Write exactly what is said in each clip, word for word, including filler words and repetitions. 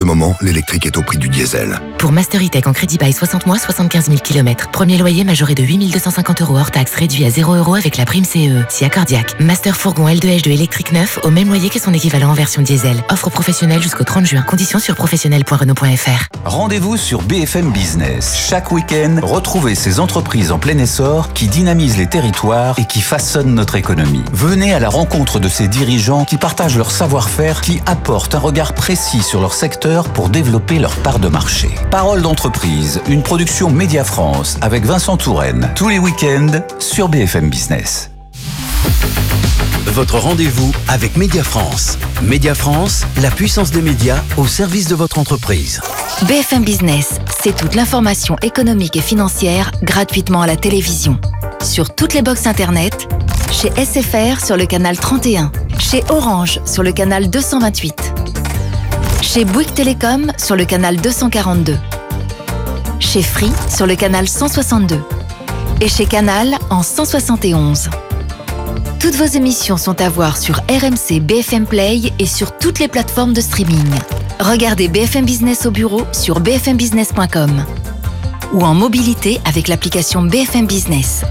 moment, l'électrique est au prix du diesel. Pour Master E-Tech en crédit bail soixante mois, soixante-quinze mille kilomètres. Premier loyer majoré de huit mille deux cent cinquante euros hors taxe, réduit à zéro euros avec la prime C E E. Si accordiaque. Master fourgon L deux H deux électrique neuf au même loyer que son équivalent en version diesel. Offre professionnelle jusqu'au trente juin. Conditions sur professionnel point renault point f r. Rendez-vous sur B F M Business. Chaque week-end, retrouvez ces entreprises en plein essor qui dynamisent les territoires et qui façonnent notre économie. Venez à la rencontre de ces dirigeants qui partagent leur savoir-faire, qui apportent un regard précis sur leur secteur pour développer leur part de marché. Parole d'entreprise, une production Média France avec Vincent Touraine. Tous les week-ends sur B F M Business. Votre rendez-vous avec Média France. Média France, la puissance des médias au service de votre entreprise. B F M Business, c'est toute l'information économique et financière gratuitement à la télévision. Sur toutes les box internet, chez S F R sur le canal trente et un, chez Orange sur le canal deux cent vingt-huit, chez Bouygues Télécom sur le canal deux cent quarante-deux, chez Free sur le canal cent soixante-deux et chez Canal en cent soixante et onze. Toutes vos émissions sont à voir sur R M C B F M Play et sur toutes les plateformes de streaming. Regardez B F M Business au bureau sur b f m business point com ou en mobilité avec l'application B F M Business.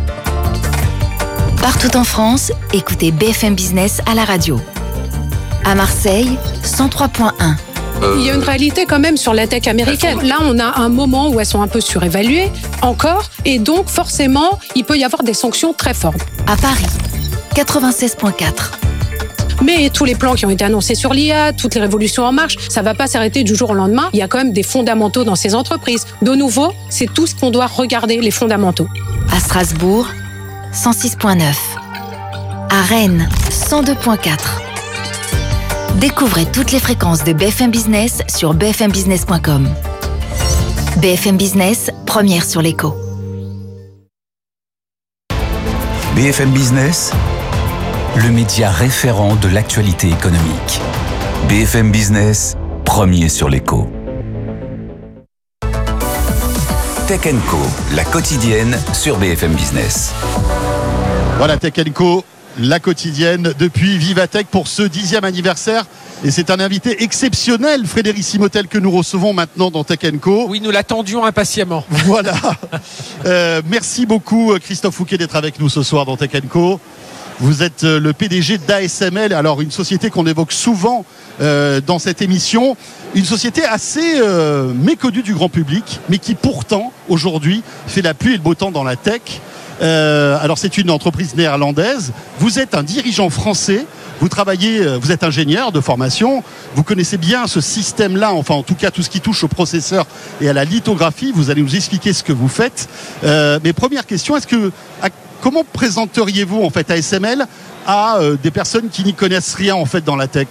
Partout en France, écoutez B F M Business à la radio. À Marseille, cent trois point un. Il y a une réalité quand même sur la tech américaine. Là, on a un moment où elles sont un peu surévaluées, encore, et donc forcément, il peut y avoir des sanctions très fortes. À Paris, quatre-vingt-seize point quatre. Mais tous les plans qui ont été annoncés sur l'I A, toutes les révolutions en marche, ça ne va pas s'arrêter du jour au lendemain. Il y a quand même des fondamentaux dans ces entreprises. De nouveau, c'est tout ce qu'on doit regarder, les fondamentaux. À Strasbourg, cent six point neuf. À Rennes, cent deux point quatre. Découvrez toutes les fréquences de B F M Business sur b f m business point com. B F M Business, première sur l'écho. B F M Business, le média référent de l'actualité économique. B F M Business, premier sur l'écho. Tech and Co, la quotidienne sur B F M Business. Voilà, Tech and Co, la quotidienne depuis Vivatech pour ce dixième anniversaire. Et c'est un invité exceptionnel, Frédéric Simotel, que nous recevons maintenant dans Tech and Co. Oui, nous l'attendions impatiemment. Voilà. euh, merci beaucoup, Christophe Fouquet, d'être avec nous ce soir dans Tech and Co. Vous êtes le P D G d'A S M L, alors une société qu'on évoque souvent euh, dans cette émission. Une société assez euh, méconnue du grand public, mais qui pourtant, aujourd'hui, fait la pluie et le beau temps dans la tech. Euh, alors c'est une entreprise néerlandaise. Vous êtes un dirigeant français. Vous travaillez, vous êtes ingénieur de formation. Vous connaissez bien ce système-là, enfin en tout cas tout ce qui touche au processeur et à la lithographie. Vous allez nous expliquer ce que vous faites. Euh, mais première question, est-ce que à, comment présenteriez-vous en fait A S M L à euh, des personnes qui n'y connaissent rien en fait dans la tech?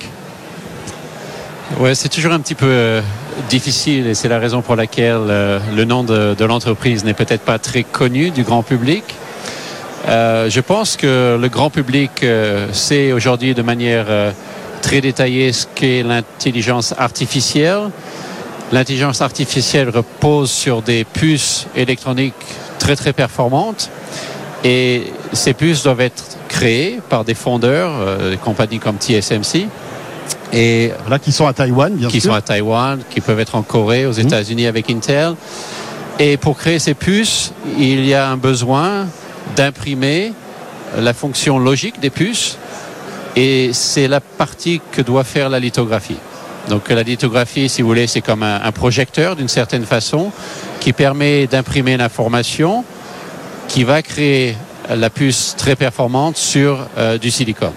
Ouais, c'est toujours un petit peu euh, difficile et c'est la raison pour laquelle euh, le nom de, de l'entreprise n'est peut-être pas très connu du grand public. Euh, je pense que le grand public euh, sait aujourd'hui de manière euh, très détaillée ce qu'est l'intelligence artificielle. L'intelligence artificielle repose sur des puces électroniques très très performantes et ces puces doivent être créées par des fondeurs, euh, des compagnies comme T S M C. Et là, qui sont à Taïwan, bien qui sûr. sont à Taïwan, qui peuvent être en Corée, aux États-Unis mmh. avec Intel. Et pour créer ces puces, il y a un besoin d'imprimer la fonction logique des puces. Et c'est la partie que doit faire la lithographie. Donc la lithographie, si vous voulez, c'est comme un, un projecteur d'une certaine façon qui permet d'imprimer l'information qui va créer la puce très performante sur euh, du silicone.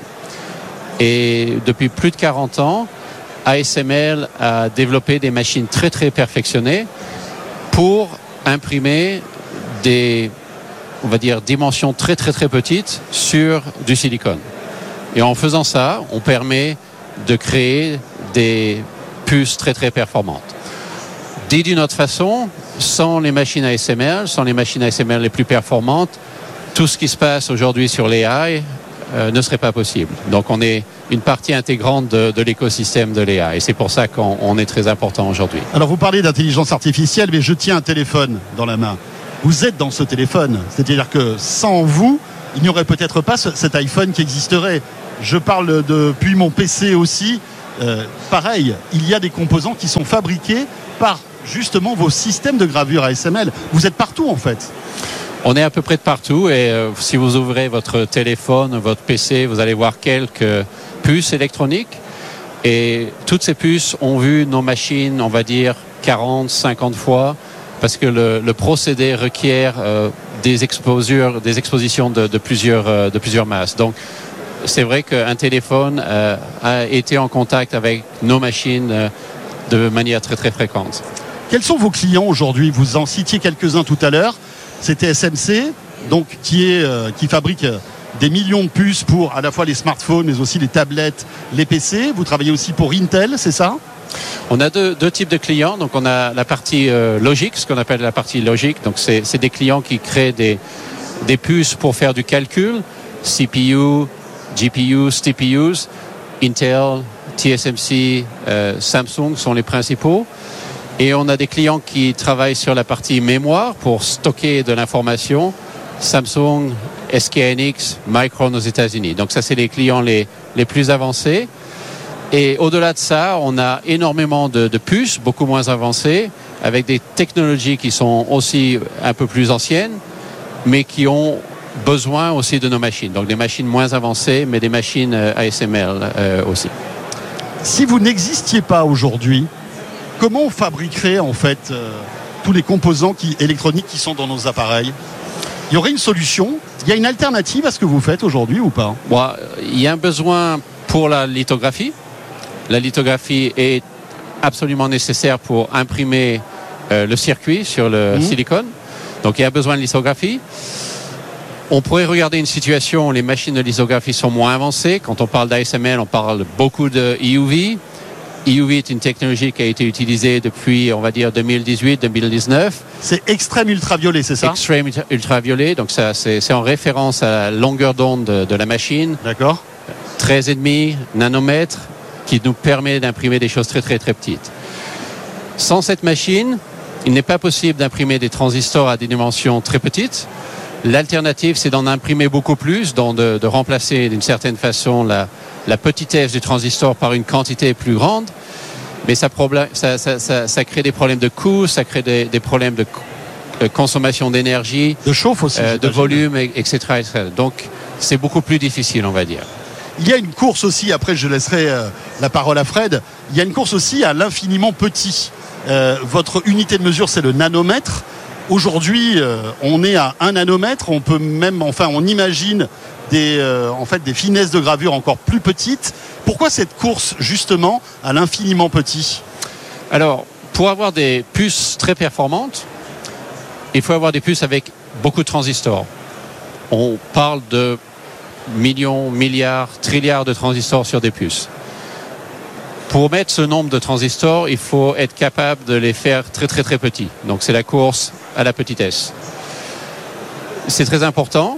Et depuis plus de quarante ans, A S M L a développé des machines très très perfectionnées pour imprimer des, on va dire, dimensions très très très petites sur du silicone. Et en faisant ça, on permet de créer des puces très très performantes. Dit d'une autre façon, sans les machines A S M L, sans les machines A S M L les plus performantes, tout ce qui se passe aujourd'hui sur l'A I Euh, ne serait pas possible. Donc on est une partie intégrante de, de l'écosystème de l'A I et c'est pour ça qu'on on est très important aujourd'hui. Alors vous parlez d'intelligence artificielle, mais je tiens un téléphone dans la main. Vous êtes dans ce téléphone, c'est-à-dire que sans vous, il n'y aurait peut-être pas ce, cet iPhone qui existerait. Je parle depuis mon P C aussi, euh, pareil, il y a des composants qui sont fabriqués par justement vos systèmes de gravure A S M L. Vous êtes partout en fait. On est à peu près de partout et euh, si vous ouvrez votre téléphone, votre P C, vous allez voir quelques puces électroniques et toutes ces puces ont vu nos machines, on va dire, quarante, cinquante fois parce que le, le procédé requiert euh, des exposures, des expositions de, de, plusieurs, euh, de plusieurs masses. Donc, c'est vrai qu'un téléphone euh, a été en contact avec nos machines euh, de manière très très fréquente. Quels sont vos clients aujourd'hui? Vous en citiez quelques-uns tout à l'heure. C'était S M C, donc qui est euh, qui fabrique des millions de puces pour à la fois les smartphones, mais aussi les tablettes, les P C. Vous travaillez aussi pour Intel, c'est ça? On a deux, deux types de clients. Donc on a la partie euh, logique, ce qu'on appelle la partie logique. Donc c'est, c'est des clients qui créent des des puces pour faire du calcul, C P U, G P U, T P Us, Intel, T S M C, euh, Samsung sont les principaux. Et on a des clients qui travaillent sur la partie mémoire pour stocker de l'information. Samsung, S K N X, Micron aux États-Unis. Donc ça, c'est les clients les, les plus avancés. Et au-delà de ça, on a énormément de, de puces, beaucoup moins avancées, avec des technologies qui sont aussi un peu plus anciennes, mais qui ont besoin aussi de nos machines. Donc des machines moins avancées, mais des machines A S M L euh, aussi. Si vous n'existiez pas aujourd'hui, comment on fabriquerait en fait euh, tous les composants qui, électroniques qui sont dans nos appareils? Il y aurait une solution? Il y a une alternative à ce que vous faites aujourd'hui ou pas? Bon, il y a un besoin pour la lithographie. La lithographie est absolument nécessaire pour imprimer euh, le circuit sur le mmh. silicone. Donc il y a besoin de lithographie. On pourrait regarder une situation où les machines de lithographie sont moins avancées. Quand on parle d'A S M L, on parle beaucoup de E U V. E U V est une technologie qui a été utilisée depuis, on va dire, deux mille dix-huit deux mille dix-neuf. C'est extrême ultraviolet, c'est ça? Extrême ultraviolet, donc ça, c'est, c'est en référence à la longueur d'onde de, de la machine. D'accord. treize virgule cinq nanomètres, qui nous permet d'imprimer des choses très très très petites. Sans cette machine, il n'est pas possible d'imprimer des transistors à des dimensions très petites. L'alternative, c'est d'en imprimer beaucoup plus, donc de, de remplacer d'une certaine façon la, la petitesse du transistor par une quantité plus grande. Mais ça, problème, ça, ça, ça, ça crée des problèmes de coût, ça crée des, des problèmes de, de consommation d'énergie, de chauffe aussi, euh, de volume, et cetera, et cetera. Donc, c'est beaucoup plus difficile, on va dire. Il y a une course aussi, après je laisserai euh, la parole à Fred, il y a une course aussi à l'infiniment petit. Euh, votre unité de mesure, c'est le nanomètre. Aujourd'hui, euh, on est à un nanomètre. On peut même, enfin, on imagine des, euh, en fait, des finesses de gravure encore plus petites. Pourquoi cette course, justement, à l'infiniment petit? Alors, pour avoir des puces très performantes, il faut avoir des puces avec beaucoup de transistors. On parle de millions, milliards, trilliards de transistors sur des puces. Pour mettre ce nombre de transistors, il faut être capable de les faire très très très petits. Donc c'est la course à la petitesse. C'est très important.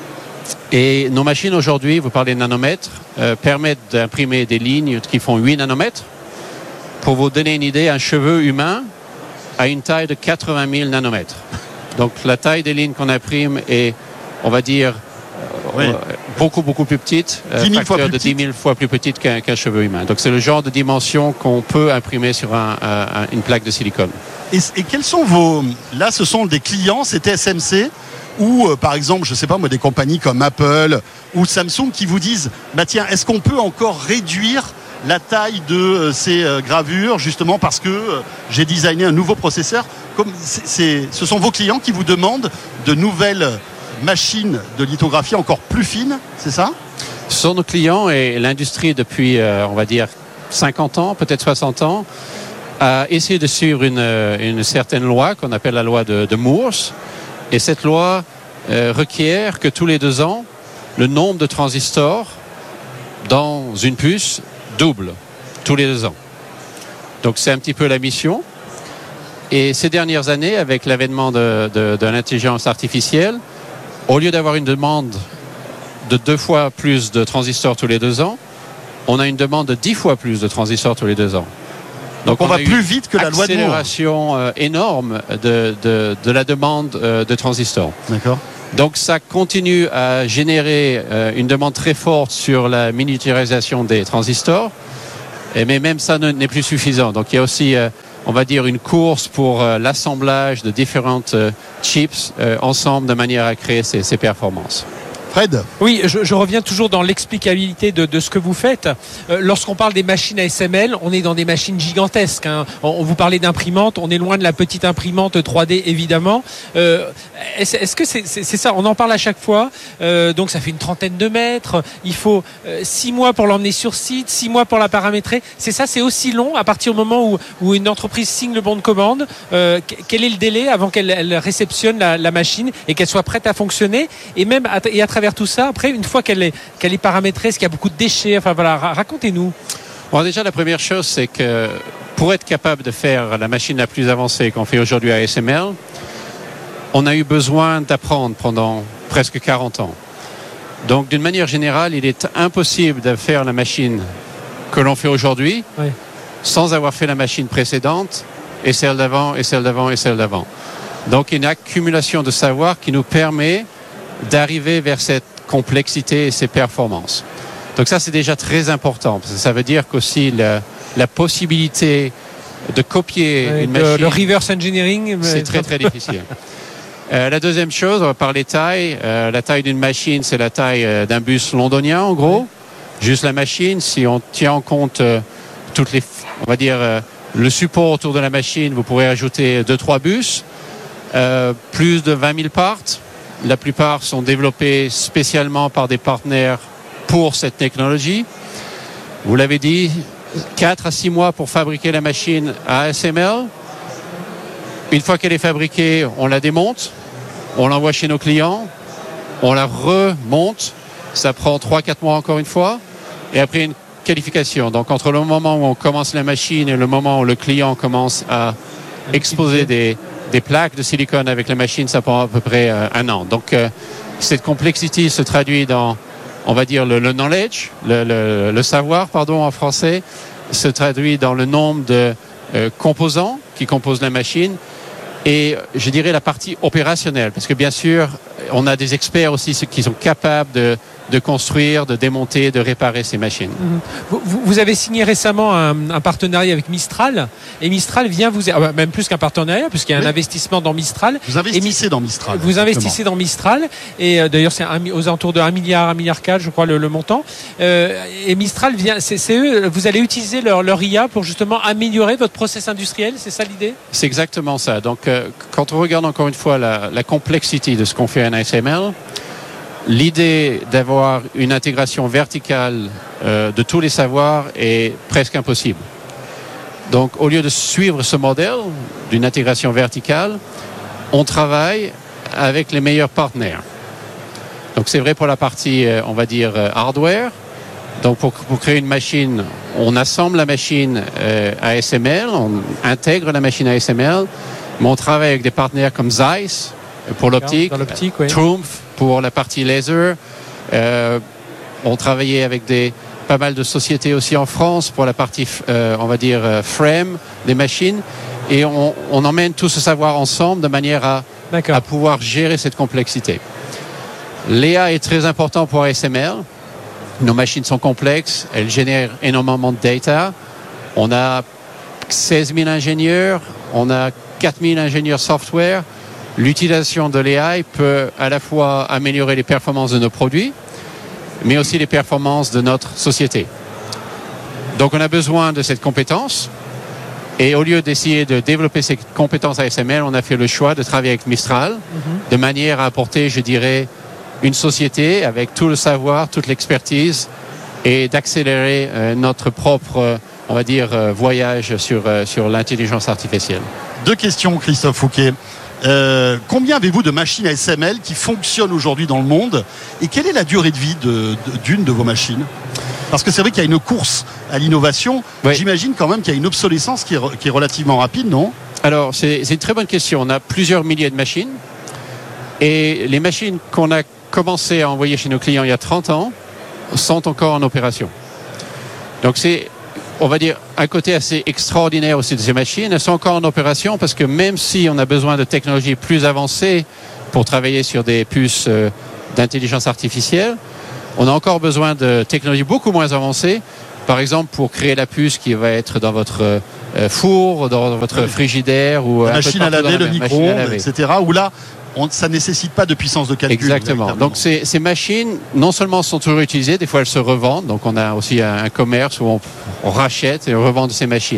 Et nos machines aujourd'hui, vous parlez de nanomètres, euh, permettent d'imprimer des lignes qui font huit nanomètres. Pour vous donner une idée, un cheveu humain a une taille de quatre-vingt mille nanomètres. Donc la taille des lignes qu'on imprime est, on va dire, oui. beaucoup beaucoup plus petite, dix mille facteur fois plus de dix mille fois plus petite qu'un, qu'un cheveu humain. Donc c'est le genre de dimension qu'on peut imprimer sur un, un, une plaque de silicone. Et, et quels sont vos... Là, ce sont des clients, c'est S M C ou euh, par exemple, je sais pas moi, des compagnies comme Apple ou Samsung qui vous disent, bah tiens, est-ce qu'on peut encore réduire la taille de euh, ces euh, gravures justement parce que euh, j'ai designé un nouveau processeur? Comme c'est, c'est, ce sont vos clients qui vous demandent de nouvelles machines de lithographie encore plus fines, c'est ça? Ce sont nos clients et l'industrie depuis, euh, on va dire, cinquante ans, peut-être soixante ans, a essayé de suivre une, une certaine loi qu'on appelle la loi de, de Morse. Et cette loi euh, requiert que tous les deux ans, le nombre de transistors dans une puce double, tous les deux ans. Donc c'est un petit peu la mission. Et ces dernières années, avec l'avènement de, de, de l'intelligence artificielle, au lieu d'avoir une demande de deux fois plus de transistors tous les deux ans, on a une demande de dix fois plus de transistors tous les deux ans. Donc, Donc on, on va plus vite que la loi de Moore. Une accélération euh, énorme de, de, de la demande euh, de transistors. D'accord. Donc ça continue à générer euh, une demande très forte sur la miniaturisation des transistors. Et mais même ça n'est plus suffisant. Donc il y a aussi, euh, on va dire, une course pour euh, l'assemblage de différentes euh, chips euh, ensemble de manière à créer ces, ces performances. Fred ? Oui, je, je reviens toujours dans l'explicabilité de, de ce que vous faites. Euh, lorsqu'on parle des machines à S M L, on est dans des machines gigantesques. Hein. On, on vous parlait d'imprimante, on est loin de la petite imprimante trois D évidemment. Euh, est-ce, est-ce que c'est, c'est, c'est ça ? On en parle à chaque fois. Euh, donc ça fait une trentaine de mètres. Il faut euh, six mois pour l'emmener sur site, six mois pour la paramétrer. C'est ça, c'est aussi long à partir du moment où, où une entreprise signe le bon de commande. Euh, quel est le délai avant qu'elle elle réceptionne la, la machine et qu'elle soit prête à fonctionner ? Et même à, et à travers tout ça, après, une fois qu'elle est, qu'elle est paramétrée, est-ce qu'il y a beaucoup de déchets ? Enfin voilà, racontez-nous. Bon, déjà, la première chose, c'est que pour être capable de faire la machine la plus avancée qu'on fait aujourd'hui à A S M L, on a eu besoin d'apprendre pendant presque quarante ans. Donc, d'une manière générale, il est impossible de faire la machine que l'on fait aujourd'hui oui. sans avoir fait la machine précédente et celle d'avant et celle d'avant et celle d'avant. Donc, une accumulation de savoir qui nous permet d'arriver vers cette complexité et ces performances. Donc ça, c'est déjà très important, parce que ça veut dire qu'aussi la, la possibilité de copier oui, une de, machine... Le reverse engineering... C'est très, très difficile. Euh, la deuxième chose, on va parler taille. Euh, la taille d'une machine, c'est la taille euh, d'un bus londonien, en gros. Oui. Juste la machine. Si on tient en compte euh, toutes les... On va dire, euh, le support autour de la machine, vous pourrez ajouter deux, trois bus. Euh, plus de vingt mille parts. La plupart sont développés spécialement par des partenaires pour cette technologie. Vous l'avez dit, quatre à six mois pour fabriquer la machine à A S M L. Une fois qu'elle est fabriquée, on la démonte, on l'envoie chez nos clients, on la remonte. Ça prend trois à quatre mois encore une fois. Et après une qualification. Donc entre le moment où on commence la machine et le moment où le client commence à exposer des... des plaques de silicone avec la machine, ça prend à peu près euh, un an. Donc, euh, cette complexité se traduit dans, on va dire, le, le knowledge, le, le, le savoir, pardon, en français, se traduit dans le nombre de euh, composants qui composent la machine et, je dirais, la partie opérationnelle. Parce que, bien sûr, on a des experts aussi qui sont capables de de construire, de démonter, de réparer ces machines. Vous, vous avez signé récemment un, un partenariat avec Mistral, et Mistral vient vous... Ah, même plus qu'un partenariat, puisqu'il y a un oui. investissement dans Mistral. Vous investissez et, dans Mistral. Vous exactement. investissez dans Mistral, et euh, d'ailleurs c'est un, aux alentours de un milliard, un milliard quatre, je crois, le, le montant. Euh, et Mistral vient... C'est, c'est eux, vous allez utiliser leur, leur I A pour justement améliorer votre process industriel, c'est ça l'idée ? C'est exactement ça. Donc, euh, quand on regarde encore une fois la, la complexité de ce qu'on fait en A S M L, l'idée d'avoir une intégration verticale euh, de tous les savoirs est presque impossible. Donc, au lieu de suivre ce modèle d'une intégration verticale, on travaille avec les meilleurs partenaires. Donc, c'est vrai pour la partie, euh, on va dire, euh, hardware. Donc, pour, pour créer une machine, on assemble la machine euh, A S M L, on intègre la machine A S M L, mais on travaille avec des partenaires comme Zeiss pour l'optique, l'optique oui. Trumpf pour la partie laser. Euh, on travaillait avec des, pas mal de sociétés aussi en France pour la partie, euh, on va dire, euh, frame des machines. Et on, on emmène tout ce savoir ensemble de manière à, à pouvoir gérer cette complexité. L'E A est très important pour A S M L. Nos machines sont complexes, elles génèrent énormément de data. On a seize mille ingénieurs, on a quatre mille ingénieurs software. L'utilisation de l'A I peut à la fois améliorer les performances de nos produits, mais aussi les performances de notre société. Donc on a besoin de cette compétence, et au lieu d'essayer de développer cette compétence A S M L, on a fait le choix de travailler avec Mistral, mm-hmm. de manière à apporter, je dirais, une société avec tout le savoir, toute l'expertise, et d'accélérer euh, notre propre, euh, on va dire, euh, voyage sur, euh, sur l'intelligence artificielle. Deux questions, Christophe Fouquet. Euh, combien avez-vous de machines A S M L qui fonctionnent aujourd'hui dans le monde, et quelle est la durée de vie de, de, d'une de vos machines ? Parce que c'est vrai qu'il y a une course à l'innovation. Oui. J'imagine quand même qu'il y a une obsolescence qui est, qui est relativement rapide, non ? Alors, c'est, c'est une très bonne question. On a plusieurs milliers de machines, et les machines qu'on a commencé à envoyer chez nos clients il y a trente ans sont encore en opération. Donc c'est, on va dire, un côté assez extraordinaire aussi de ces machines. Elles sont encore en opération parce que même si on a besoin de technologies plus avancées pour travailler sur des puces euh, d'intelligence artificielle, on a encore besoin de technologies beaucoup moins avancées Par exemple, pour créer la puce qui va être dans votre euh, four, dans votre oui. frigidaire ou la un machine peu à laver, le micro-ondes, et cetera. Où là, on, ça nécessite pas de puissance de calcul. Exactement. Donc ces, ces machines, non seulement sont toujours utilisées, des fois elles se revendent. Donc on a aussi un, un commerce où on, on rachète et on revend ces machines.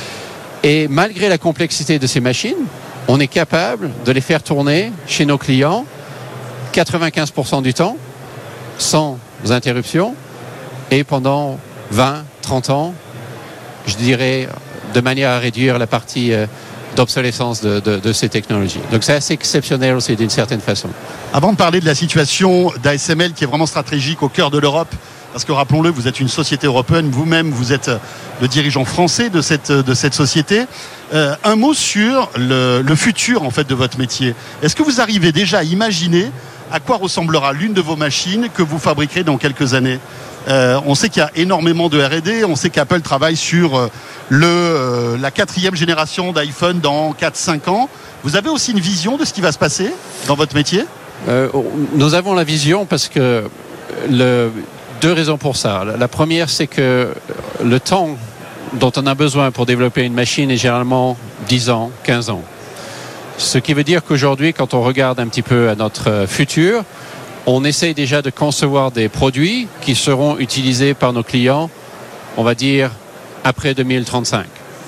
Et malgré la complexité de ces machines, on est capable de les faire tourner chez nos clients quatre-vingt-quinze pour cent du temps, sans interruption, et pendant vingt, trente ans, je dirais, de manière à réduire la partie euh, d'obsolescence de, de, de ces technologies. Donc c'est assez exceptionnel aussi d'une certaine façon. Avant de parler de la situation d'A S M L qui est vraiment stratégique au cœur de l'Europe, parce que rappelons-le, vous êtes une société européenne, vous-même vous êtes le dirigeant français de cette, de cette société. Euh, un mot sur le, le futur en fait de votre métier. Est-ce que vous arrivez déjà à imaginer à quoi ressemblera l'une de vos machines que vous fabriquerez dans quelques années ? Euh, on sait qu'il y a énormément de R et D, on sait qu'Apple travaille sur le, euh, la quatrième génération d'iPhone dans quatre cinq ans. Vous avez aussi une vision de ce qui va se passer dans votre métier ? euh, Nous avons la vision parce que le, deux raisons pour ça. La première, c'est que le temps dont on a besoin pour développer une machine est généralement dix ans, quinze ans. Ce qui veut dire qu'aujourd'hui, quand on regarde un petit peu à notre futur, on essaye déjà de concevoir des produits qui seront utilisés par nos clients, on va dire, après deux mille trente-cinq.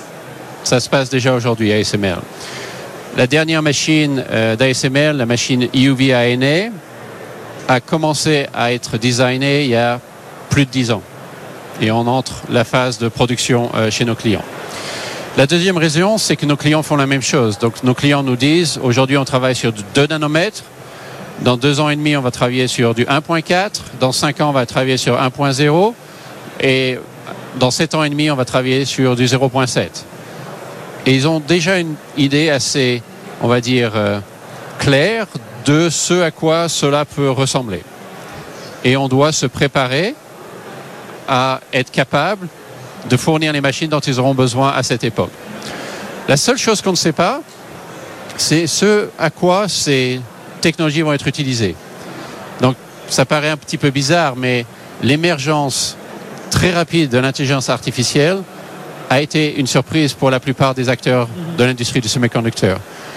Ça se passe déjà aujourd'hui à A S M L. La dernière machine euh, d'A S M L, la machine E U V A N A, a commencé à être designée il y a plus de dix ans. Et on entre la phase de production euh, chez nos clients. La deuxième raison, c'est que nos clients font la même chose. Donc nos clients nous disent, aujourd'hui on travaille sur deux nanomètres, dans deux ans et demi on va travailler sur du un virgule quatre, dans cinq ans on va travailler sur un point zéro, et dans sept ans et demi on va travailler sur du zéro virgule sept. Et ils ont déjà une idée assez, on va dire, euh, claire de ce à quoi cela peut ressembler. Et on doit se préparer à être capable de fournir les machines dont ils auront besoin à cette époque. La seule chose qu'on ne sait pas, c'est ce à quoi ces technologies vont être utilisées. Donc, ça paraît un petit peu bizarre, mais l'émergence très rapide de l'intelligence artificielle a été une surprise pour la plupart des acteurs de l'industrie du semi-conducteur.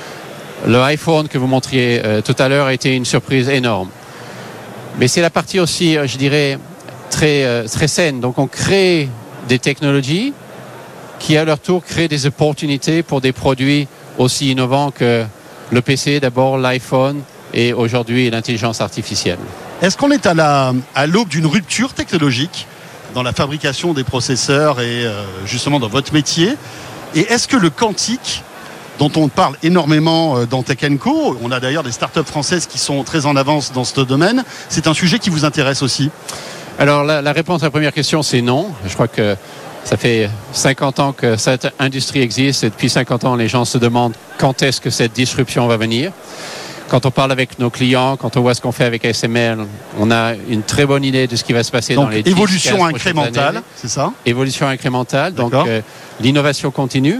Le iPhone que vous montriez euh, tout à l'heure a été une surprise énorme. Mais c'est la partie aussi, je dirais, très, euh, très saine. Donc, on crée des technologies qui, à leur tour, créent des opportunités pour des produits aussi innovants que le P C, d'abord l'iPhone et aujourd'hui l'intelligence artificielle. Est-ce qu'on est à, la, à l'aube d'une rupture technologique dans la fabrication des processeurs et euh, justement dans votre métier ? Et est-ce que le quantique, dont on parle énormément dans Tech and Co, on a d'ailleurs des startups françaises qui sont très en avance dans ce domaine, c'est un sujet qui vous intéresse aussi ? Alors la, la réponse à la première question, c'est non. Je crois que ça fait cinquante ans que cette industrie existe et depuis cinquante ans, les gens se demandent quand est-ce que cette disruption va venir. Quand on parle avec nos clients, quand on voit ce qu'on fait avec A S M L, on a une très bonne idée de ce qui va se passer donc, dans les dix, évolution incrémentale, c'est ça ? Évolution incrémentale, donc euh, l'innovation continue.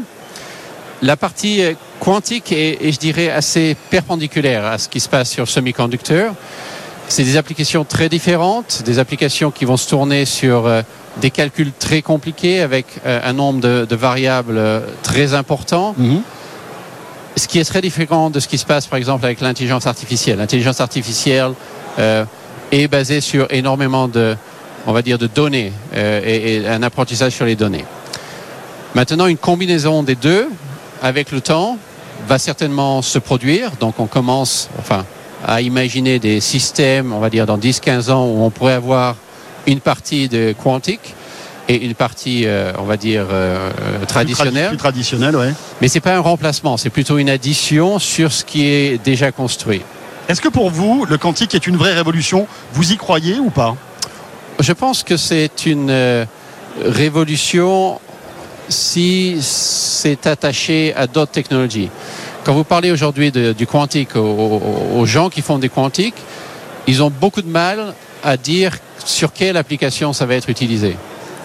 La partie quantique est, est, je dirais, assez perpendiculaire à ce qui se passe sur semi-conducteurs. C'est des applications très différentes, des applications qui vont se tourner sur euh, des calculs très compliqués avec euh, un nombre de, de variables euh, très important. Mm-hmm. Ce qui est très différent de ce qui se passe, par exemple, avec l'intelligence artificielle. L'intelligence artificielle euh, est basée sur énormément de, on va dire, de données euh, et, et un apprentissage sur les données. Maintenant, une combinaison des deux, avec le temps, va certainement se produire. Donc, on commence, enfin, à imaginer des systèmes, on va dire, dans dix à quinze ans, où on pourrait avoir une partie de quantique et une partie, euh, on va dire, euh, traditionnelle. Plus traditionnelle, oui. Mais ce n'est pas un remplacement, c'est plutôt une addition sur ce qui est déjà construit. Est-ce que pour vous, le quantique est une vraie révolution ? Vous y croyez ou pas ? Je pense que c'est une euh, révolution si c'est attaché à d'autres technologies. Quand vous parlez aujourd'hui de, du quantique aux, aux, aux gens qui font des quantiques, ils ont beaucoup de mal à dire sur quelle application ça va être utilisé.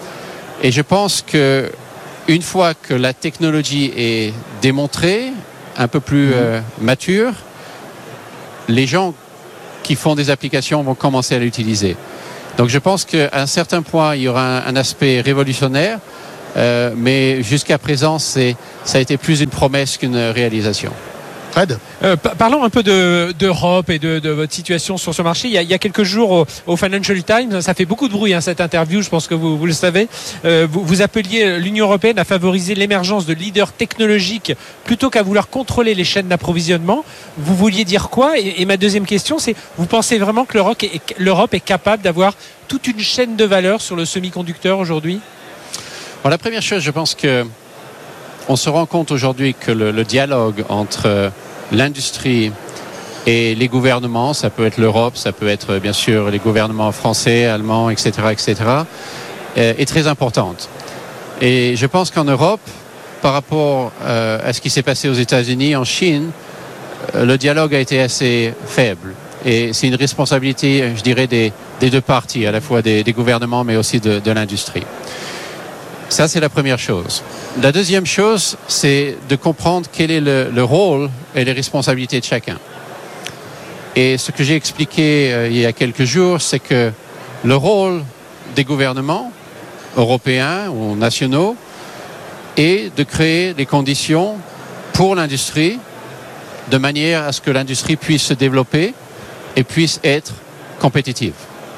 Et je pense que une fois que la technologie est démontrée, un peu plus mmh. euh, mature, les gens qui font des applications vont commencer à l'utiliser. Donc je pense qu'à un certain point, il y aura un, un aspect révolutionnaire, euh, mais jusqu'à présent, c'est, ça a été plus une promesse qu'une réalisation. Fred euh, Parlons un peu de, d'Europe et de, de votre situation sur ce marché. Il y a, il y a quelques jours au, au Financial Times, ça fait beaucoup de bruit hein, cette interview, je pense que vous, vous le savez. Euh, vous, vous appeliez l'Union européenne à favoriser l'émergence de leaders technologiques plutôt qu'à vouloir contrôler les chaînes d'approvisionnement. Vous vouliez dire quoi ? et, et ma deuxième question, c'est vous pensez vraiment que l'Europe est, l'Europe est capable d'avoir toute une chaîne de valeur sur le semi-conducteur aujourd'hui ? Alors, la première chose, je pense que on se rend compte aujourd'hui que le, le dialogue entre l'industrie et les gouvernements, ça peut être l'Europe, ça peut être bien sûr les gouvernements français, allemands, et cetera, et cetera, est très importante. Et je pense qu'en Europe, par rapport euh, à ce qui s'est passé aux États-Unis, en Chine, euh, le dialogue a été assez faible. Et c'est une responsabilité, je dirais, des, des deux parties, à la fois des, des gouvernements, mais aussi de, de l'industrie. Ça, c'est la première chose. La deuxième chose, c'est de comprendre quel est le, le rôle et les responsabilités de chacun. Et ce que j'ai expliqué euh, il y a quelques jours, c'est que le rôle des gouvernements européens ou nationaux est de créer les conditions pour l'industrie de manière à ce que l'industrie puisse se développer et puisse être compétitive.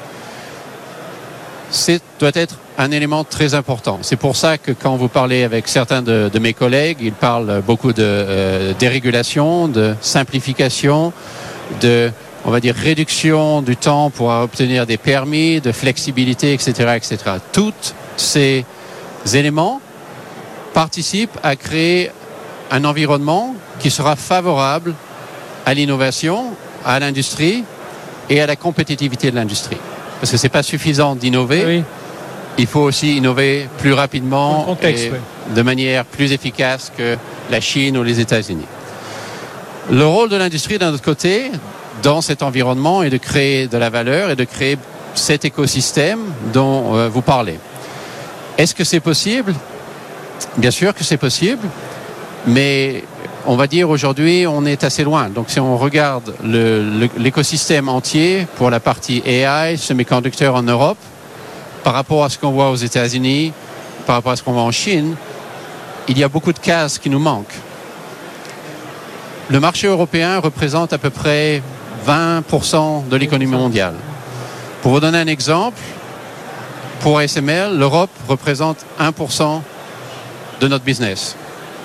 C'est doit être un élément très important. C'est pour ça que quand vous parlez avec certains de, de mes collègues, ils parlent beaucoup de euh, dérégulation, de simplification, de, on va dire, réduction du temps pour obtenir des permis, de flexibilité, et cetera, et cetera. Tous ces éléments participent à créer un environnement qui sera favorable à l'innovation, à l'industrie et à la compétitivité de l'industrie. Parce que c'est pas suffisant d'innover. Oui. Il faut aussi innover plus rapidement contexte, et oui. de manière plus efficace que la Chine ou les États-Unis. Le rôle de l'industrie, d'un autre côté, dans cet environnement, est de créer de la valeur et de créer cet écosystème dont euh, vous parlez. Est-ce que c'est possible ? Bien sûr que c'est possible, mais on va dire aujourd'hui, on est assez loin. Donc si on regarde le, le, l'écosystème entier pour la partie A I, semi-conducteurs en Europe, par rapport à ce qu'on voit aux États-Unis, par rapport à ce qu'on voit en Chine, il y a beaucoup de cases qui nous manquent. Le marché européen représente à peu près vingt pour cent de l'économie mondiale. Pour vous donner un exemple, pour A S M L, l'Europe représente un pour cent de notre business.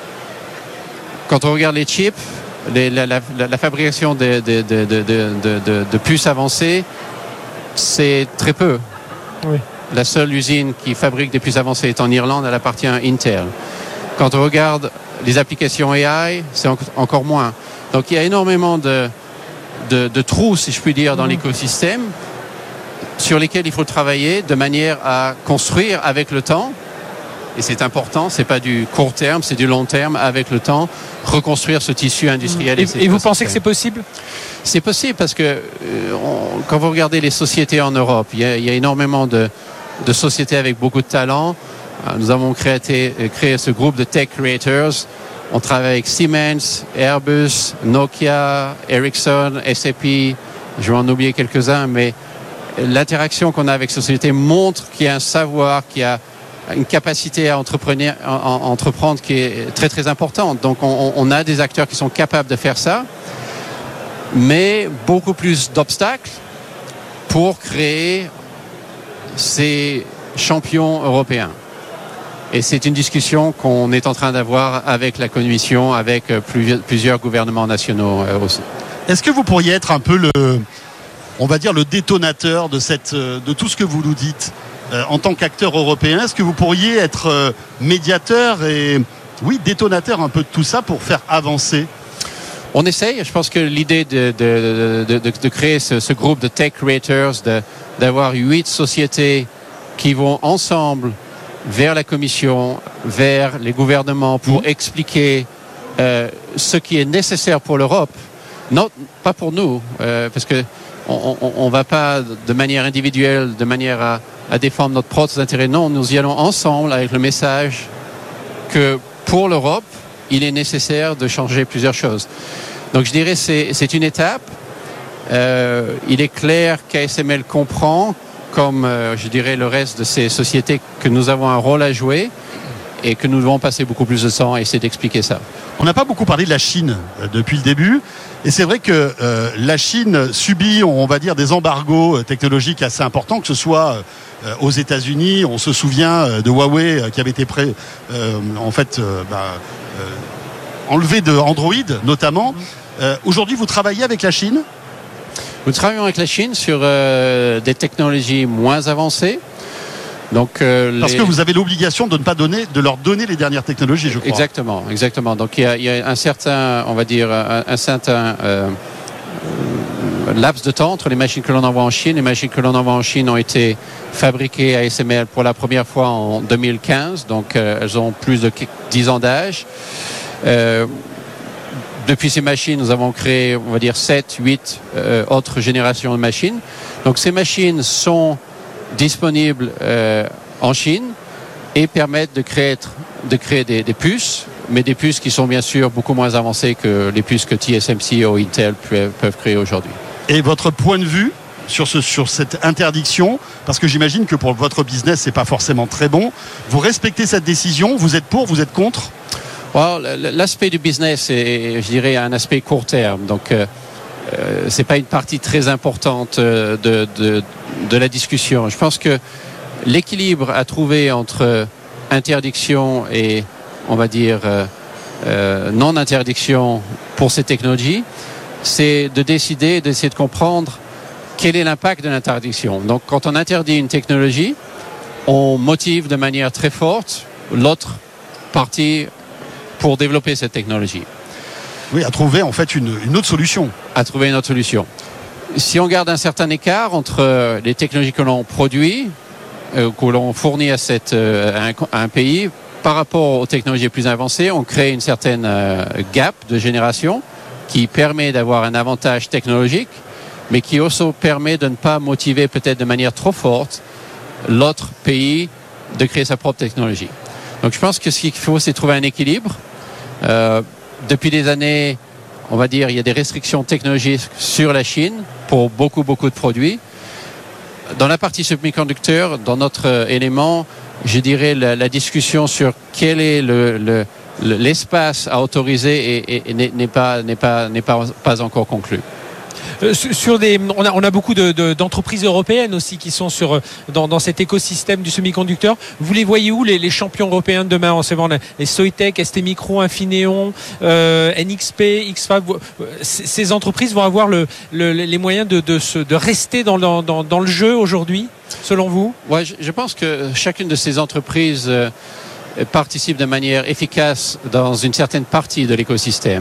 Quand on regarde les chips, les, la, la, la fabrication de, de, de, de, de, de, de puces avancées, c'est très peu. Oui. La seule usine qui fabrique des puces avancées est en Irlande, elle appartient à Intel. Quand on regarde les applications A I, c'est en, encore moins. Donc il y a énormément de, de, de trous, si je puis dire, dans mmh. l'écosystème sur lesquels il faut travailler de manière à construire avec le temps. Et c'est important, c'est pas du court terme, c'est du long terme, avec le temps, reconstruire ce tissu industriel. Et, et, et vous pensez que c'est possible ? C'est possible parce que euh, on, quand vous regardez les sociétés en Europe, il y a, il y a énormément de, de sociétés avec beaucoup de talent. Nous avons créé, créé ce groupe de Tech Creators. On travaille avec Siemens, Airbus, Nokia, Ericsson, S A P. Je vais en oublier quelques-uns, mais l'interaction qu'on a avec ces sociétés montre qu'il y a un savoir, qu'il y a une capacité à entreprendre, à entreprendre qui est très très importante. Donc on, on a des acteurs qui sont capables de faire ça, mais beaucoup plus d'obstacles pour créer ces champions européens. Et c'est une discussion qu'on est en train d'avoir avec la Commission, avec plusieurs gouvernements nationaux aussi. Est-ce que vous pourriez être un peu le, on va dire, le détonateur de, cette, de tout ce que vous nous dites euh, en tant qu'acteur européen? Est-ce que vous pourriez être euh, médiateur et, oui, détonateur un peu de tout ça pour faire avancer? On essaye. Je pense que l'idée de, de, de, de, de créer ce, ce groupe de Tech Creators, de, d'avoir huit sociétés qui vont ensemble vers la Commission, vers les gouvernements pour mmh. expliquer euh, ce qui est nécessaire pour l'Europe. Non, pas pour nous, euh, parce que on ne va pas de manière individuelle, de manière à, à défendre notre propre intérêt. Non, nous y allons ensemble avec le message que pour l'Europe, il est nécessaire de changer plusieurs choses. Donc je dirais que c'est, c'est une étape. Euh, il est clair qu'A S M L comprend comme euh, je dirais le reste de ces sociétés, que nous avons un rôle à jouer et que nous devons passer beaucoup plus de temps à essayer d'expliquer ça. On n'a pas beaucoup parlé de la Chine euh, depuis le début, et c'est vrai que euh, la Chine subit, on va dire, des embargos technologiques assez importants, que ce soit euh, aux États-Unis. On se souvient euh, de Huawei euh, qui avait été prêt, euh, en fait, euh, bah, euh, enlevé de Android notamment. Euh, aujourd'hui, vous travaillez avec la Chine ? Nous travaillons avec la Chine sur euh, des technologies moins avancées. Donc, euh, Parce les... que vous avez l'obligation de ne pas donner, de leur donner les dernières technologies, je crois. Exactement, exactement. Donc il y a, il y a un certain, on va dire, un, un certain euh, laps de temps entre les machines que l'on envoie en Chine. Les machines que l'on envoie en Chine ont été fabriquées à A S M L pour la première fois en deux mille quinze, donc euh, elles ont plus de dix ans d'âge. Euh, Depuis ces machines, nous avons créé, on va dire, sept, huit euh, autres générations de machines. Donc ces machines sont disponibles euh, en Chine et permettent de créer, de créer des, des puces, mais des puces qui sont bien sûr beaucoup moins avancées que les puces que T S M C ou Intel peuvent, peuvent créer aujourd'hui. Et votre point de vue sur, ce, sur cette interdiction, parce que j'imagine que pour votre business, c'est pas forcément très bon. Vous respectez cette décision, vous êtes pour, vous êtes contre ? Well, l'aspect du business est, je dirais, un aspect court terme. Donc, euh, euh, c'est pas une partie très importante de, de, de la discussion. Je pense que l'équilibre à trouver entre interdiction et, on va dire, euh, euh, non-interdiction pour ces technologies, c'est de décider, d'essayer de comprendre quel est l'impact de l'interdiction. Donc, quand on interdit une technologie, on motive de manière très forte l'autre partie pour développer cette technologie. Oui, à trouver en fait une, une autre solution. À trouver une autre solution. Si on garde un certain écart entre les technologies que l'on produit, euh, que l'on fournit à, cette, euh, à, un, à un pays, par rapport aux technologies plus avancées, on crée une certaine euh, gap de génération qui permet d'avoir un avantage technologique, mais qui aussi permet de ne pas motiver peut-être de manière trop forte l'autre pays de créer sa propre technologie. Donc je pense que ce qu'il faut, c'est trouver un équilibre. Euh, depuis des années, on va dire, il y a des restrictions technologiques sur la Chine pour beaucoup, beaucoup de produits. Dans la partie semi-conducteur, dans notre euh, élément, je dirais la, la discussion sur quel est le, le, le, l'espace à autoriser et, et, et n'est, n'est, pas, n'est, pas, n'est pas, pas encore conclue. Euh, sur des, on a, on a beaucoup de, de, d'entreprises européennes aussi qui sont sur, dans, dans cet écosystème du semi-conducteur. Vous les voyez où, les, les champions européens de demain, en se vendant les Soitec, S T Micro, Infineon, euh, N X P, X F A B? Ces entreprises vont avoir le, le, les moyens de, de, se, de rester dans, dans, dans, dans le jeu aujourd'hui, selon vous? Ouais, je, je pense que chacune de ces entreprises euh, participe de manière efficace dans une certaine partie de l'écosystème.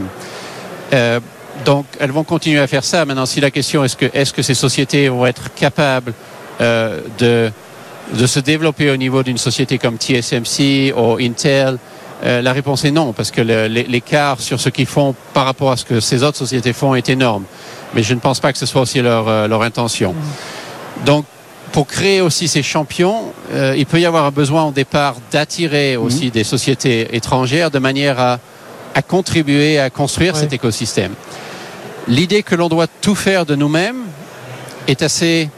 Euh, Donc, elles vont continuer à faire ça. Maintenant, si la question est-ce que, est-ce que ces sociétés vont être capables euh, de, de se développer au niveau d'une société comme T S M C ou Intel, euh, la réponse est non, parce que le, l'écart sur ce qu'ils font par rapport à ce que ces autres sociétés font est énorme. Mais je ne pense pas que ce soit aussi leur, euh, leur intention. Donc, pour créer aussi ces champions, euh, il peut y avoir un besoin au départ d'attirer aussi mmh. des sociétés étrangères de manière à, à contribuer à construire ouais. cet écosystème. L'idée que l'on doit tout faire de nous-mêmes est assez,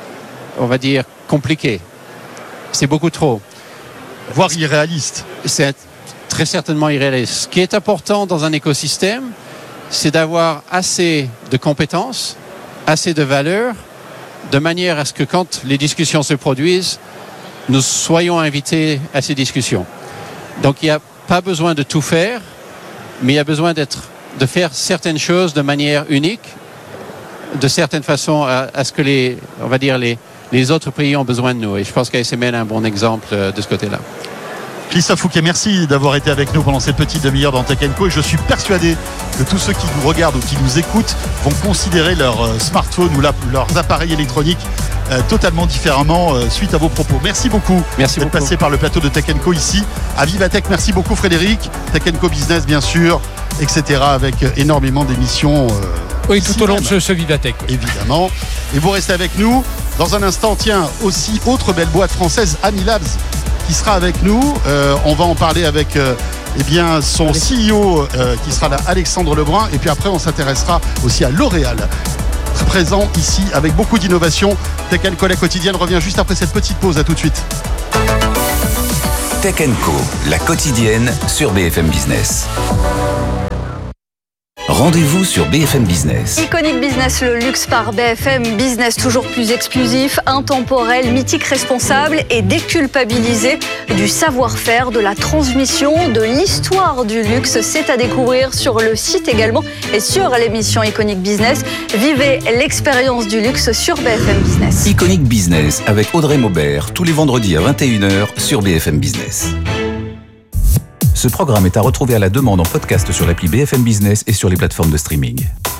on va dire, compliquée. C'est beaucoup trop. Voire irréaliste. C'est très certainement irréaliste. Ce qui est important dans un écosystème, c'est d'avoir assez de compétences, assez de valeur, de manière à ce que quand les discussions se produisent, nous soyons invités à ces discussions. Donc il n'y a pas besoin de tout faire, mais il y a besoin d'être de faire certaines choses de manière unique, de certaines façons à, à ce que les, on va dire les, les autres pays ont besoin de nous. Et je pense qu'A S M L est un bon exemple de ce côté-là. Christophe Fouquet, merci d'avoir été avec nous pendant cette petite demi-heure dans Tech and Co. Et je suis persuadé que tous ceux qui nous regardent ou qui nous écoutent vont considérer leur smartphone ou la, leurs appareils électroniques euh, totalement différemment euh, suite à vos propos. Merci beaucoup merci d'être beaucoup. passé par le plateau de Tech and Co ici à Vivatech. Merci beaucoup Frédéric. Tech and Co Business bien sûr, et cetera avec énormément d'émissions. Euh, oui, tout au long de ce, ce Vivatech. Oui. Évidemment. Et vous restez avec nous. Dans un instant, tiens, aussi autre belle boîte française, Amilabs, qui sera avec nous. Euh, on va en parler avec euh, eh bien, son C E O euh, qui sera là, Alexandre Lebrun. Et puis après, on s'intéressera aussi à L'Oréal, très présent ici avec beaucoup d'innovation Tech and Co, la quotidienne, revient juste après cette petite pause. À tout de suite. Tech and Co, la quotidienne sur B F M Business. Rendez-vous sur B F M Business. Iconic Business, le luxe par B F M Business, toujours plus exclusif, intemporel, mythique, responsable et déculpabilisé du savoir-faire, de la transmission, de l'histoire du luxe. C'est à découvrir sur le site également et sur l'émission Iconic Business. Vivez l'expérience du luxe sur B F M Business. Iconic Business avec Audrey Maubert, tous les vendredis à vingt et une heures sur B F M Business. Ce programme est à retrouver à la demande en podcast sur l'appli B F M Business et sur les plateformes de streaming.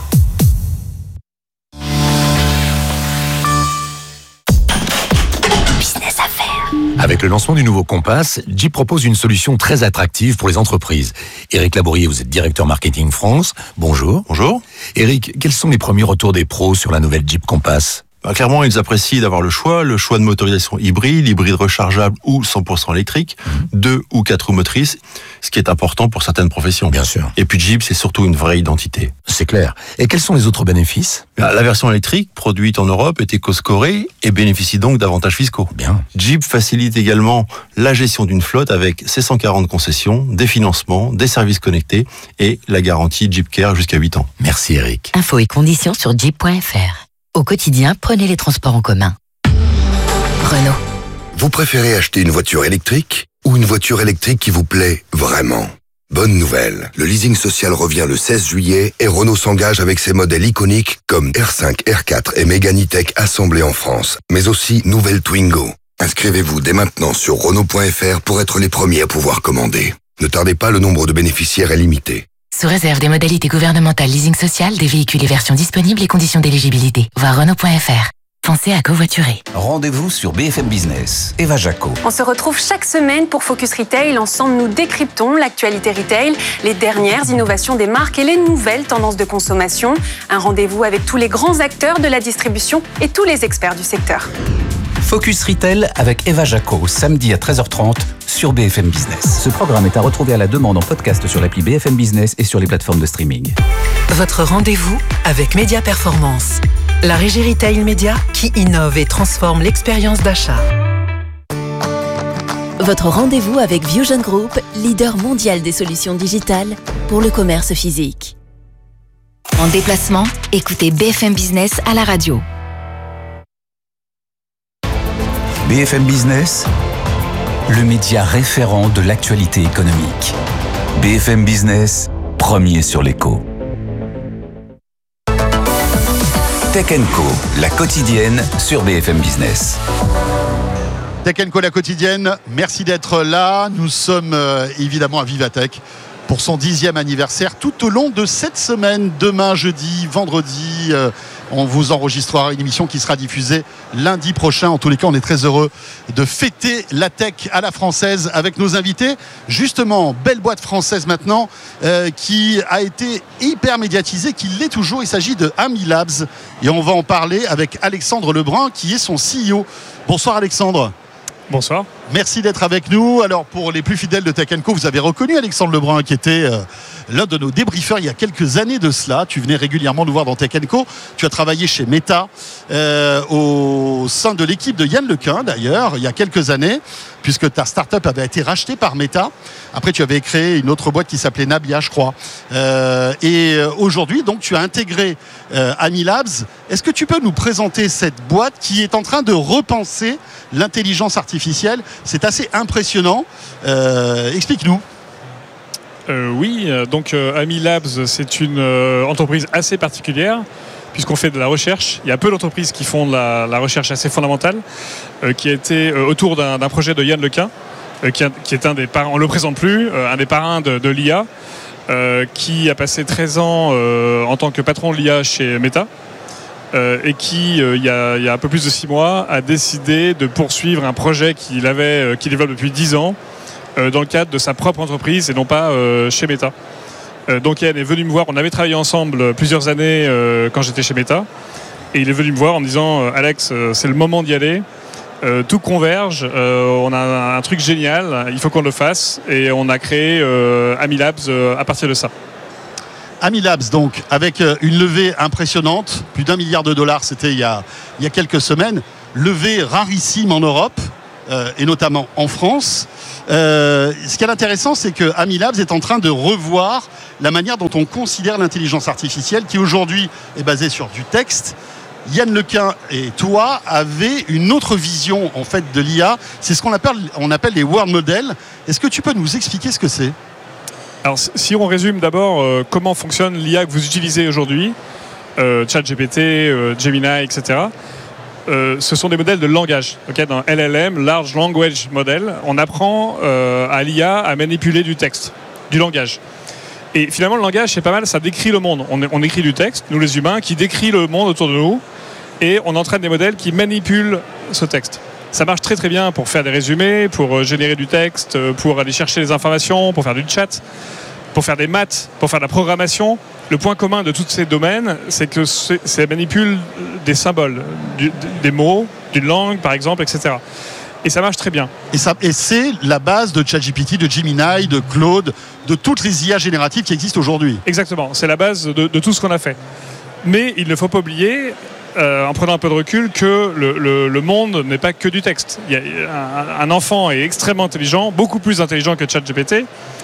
Business Affaires. Avec le lancement du nouveau Compass, Jeep propose une solution très attractive pour les entreprises. Éric Labourier, vous êtes directeur marketing France. Bonjour. Bonjour. Éric, quels sont les premiers retours des pros sur la nouvelle Jeep Compass ? Bah, clairement, ils apprécient d'avoir le choix, le choix de motorisation hybride, hybride rechargeable ou cent pour cent électrique, mmh. deux ou quatre roues motrices, ce qui est important pour certaines professions. Bien sûr. Et puis Jeep, c'est surtout une vraie identité. C'est clair. Et quels sont les autres bénéfices ? La version électrique, produite en Europe, est éco-scorée et bénéficie donc d'avantages fiscaux. Bien. Jeep facilite également la gestion d'une flotte avec ses cent quarante concessions, des financements, des services connectés et la garantie Jeep Care jusqu'à huit ans. Merci Eric. Infos et conditions sur jeep point f r. Au quotidien, prenez les transports en commun. Renault. Vous préférez acheter une voiture électrique ou une voiture électrique qui vous plaît vraiment ? Bonne nouvelle, le leasing social revient le seize juillet et Renault s'engage avec ses modèles iconiques comme R cinq, R quatre et Mégane E-Tech assemblés en France, mais aussi nouvelle Twingo. Inscrivez-vous dès maintenant sur Renault point f r pour être les premiers à pouvoir commander. Ne tardez pas, le nombre de bénéficiaires est limité. Sous réserve des modalités gouvernementales leasing social, des véhicules et versions disponibles et conditions d'éligibilité. Voir Renault point f r. Pensez à covoiturer. Rendez-vous sur B F M Business. Eva Jaco. On se retrouve chaque semaine pour Focus Retail. Ensemble, nous décryptons l'actualité retail, les dernières innovations des marques et les nouvelles tendances de consommation. Un rendez-vous avec tous les grands acteurs de la distribution et tous les experts du secteur. Focus Retail avec Eva Jaco, samedi à treize heures trente sur B F M Business. Ce programme est à retrouver à la demande en podcast sur l'appli B F M Business et sur les plateformes de streaming. Votre rendez-vous avec Média Performance, la régie retail média qui innove et transforme l'expérience d'achat. Votre rendez-vous avec Viewgen Group, leader mondial des solutions digitales pour le commerce physique. En déplacement, écoutez B F M Business à la radio. B F M Business, le média référent de l'actualité économique. B F M Business, premier sur l'écho. Tech and Co, la quotidienne sur B F M Business. Tech and Co, la quotidienne, merci d'être là. Nous sommes euh, évidemment à Vivatech pour son dixième anniversaire tout au long de cette semaine. Demain, jeudi, vendredi, euh, on vous enregistrera une émission qui sera diffusée lundi prochain. En tous les cas, on est très heureux de fêter la tech à la française avec nos invités. Justement, belle boîte française maintenant euh, qui a été hyper médiatisée, qui l'est toujours. Il s'agit de Amilabs et on va en parler avec Alexandre Lebrun qui est son C E O. Bonsoir Alexandre. Bonsoir. Merci d'être avec nous. Alors pour les plus fidèles de Tech and Co, vous avez reconnu Alexandre Lebrun qui était euh, l'un de nos débriefeurs il y a quelques années de cela. Tu venais régulièrement nous voir dans Tech and Co. Tu as travaillé chez Meta euh, au sein de l'équipe de Yann Lequin d'ailleurs il y a quelques années puisque ta start-up avait été rachetée par Meta. Après tu avais créé une autre boîte qui s'appelait Nabia je crois. Euh, et aujourd'hui donc tu as intégré euh, Amilabs. Est-ce que tu peux nous présenter cette boîte qui est en train de repenser l'intelligence artificielle? C'est assez impressionnant. Euh, explique-nous. Euh, oui, donc euh, Amilabs, c'est une euh, entreprise assez particulière puisqu'on fait de la recherche. Il y a peu d'entreprises qui font de la, la recherche assez fondamentale, euh, qui a été euh, autour d'un, d'un projet de Yann Lequin, euh, qui, a, qui est un des parrains, on ne le présente plus, euh, un des parrains de, de l'I A, euh, qui a passé treize ans euh, en tant que patron de l'I A chez Meta. Euh, et qui, euh, il, y a, il y a un peu plus de six mois, a décidé de poursuivre un projet qu'il avait, euh, qu'il développe depuis dix ans euh, dans le cadre de sa propre entreprise et non pas euh, chez Meta. Euh, donc Yann est venu me voir, on avait travaillé ensemble plusieurs années euh, quand j'étais chez Meta, et il est venu me voir en me disant euh, Alex, euh, c'est le moment d'y aller, euh, tout converge, euh, on a un, un truc génial, il faut qu'on le fasse, et on a créé euh, Amilabs euh, à partir de ça. Amilabs, donc, avec une levée impressionnante, plus d'un milliard de dollars, c'était il y a, il y a quelques semaines. levée rarissime en Europe, euh, et notamment en France. Euh, ce qui est intéressant, c'est que Amilabs est en train de revoir la manière dont on considère l'intelligence artificielle, qui aujourd'hui est basée sur du texte. Yann Lequin et toi avez une autre vision en fait de l'I A. C'est ce qu'on appelle, on appelle les world models. Est-ce que tu peux nous expliquer ce que c'est ? Alors, si on résume d'abord euh, comment fonctionne l'I A que vous utilisez aujourd'hui, euh, ChatGPT, euh, Gemini, et cetera. Euh, ce sont des modèles de langage. Okay, dans L L M, Large Language Model, on apprend euh, à l'I A à manipuler du texte, du langage. Et finalement, le langage, c'est pas mal, ça décrit le monde. On, on écrit du texte, nous les humains, qui décrit le monde autour de nous, et on entraîne des modèles qui manipulent ce texte. Ça marche très très bien pour faire des résumés, pour générer du texte, pour aller chercher des informations, pour faire du chat, pour faire des maths, pour faire de la programmation. Le point commun de tous ces domaines, c'est que ça manipule des symboles, du, des mots, d'une langue par exemple, et cetera. Et ça marche très bien. Et, ça, et c'est la base de ChatGPT, de Gemini, de Claude, de toutes les I A génératives qui existent aujourd'hui. Exactement, c'est la base de, de tout ce qu'on a fait. Mais il ne faut pas oublier, euh, en prenant un peu de recul, que le, le, le monde n'est pas que du texte. Il y a, un, un enfant est extrêmement intelligent, beaucoup plus intelligent que ChatGPT,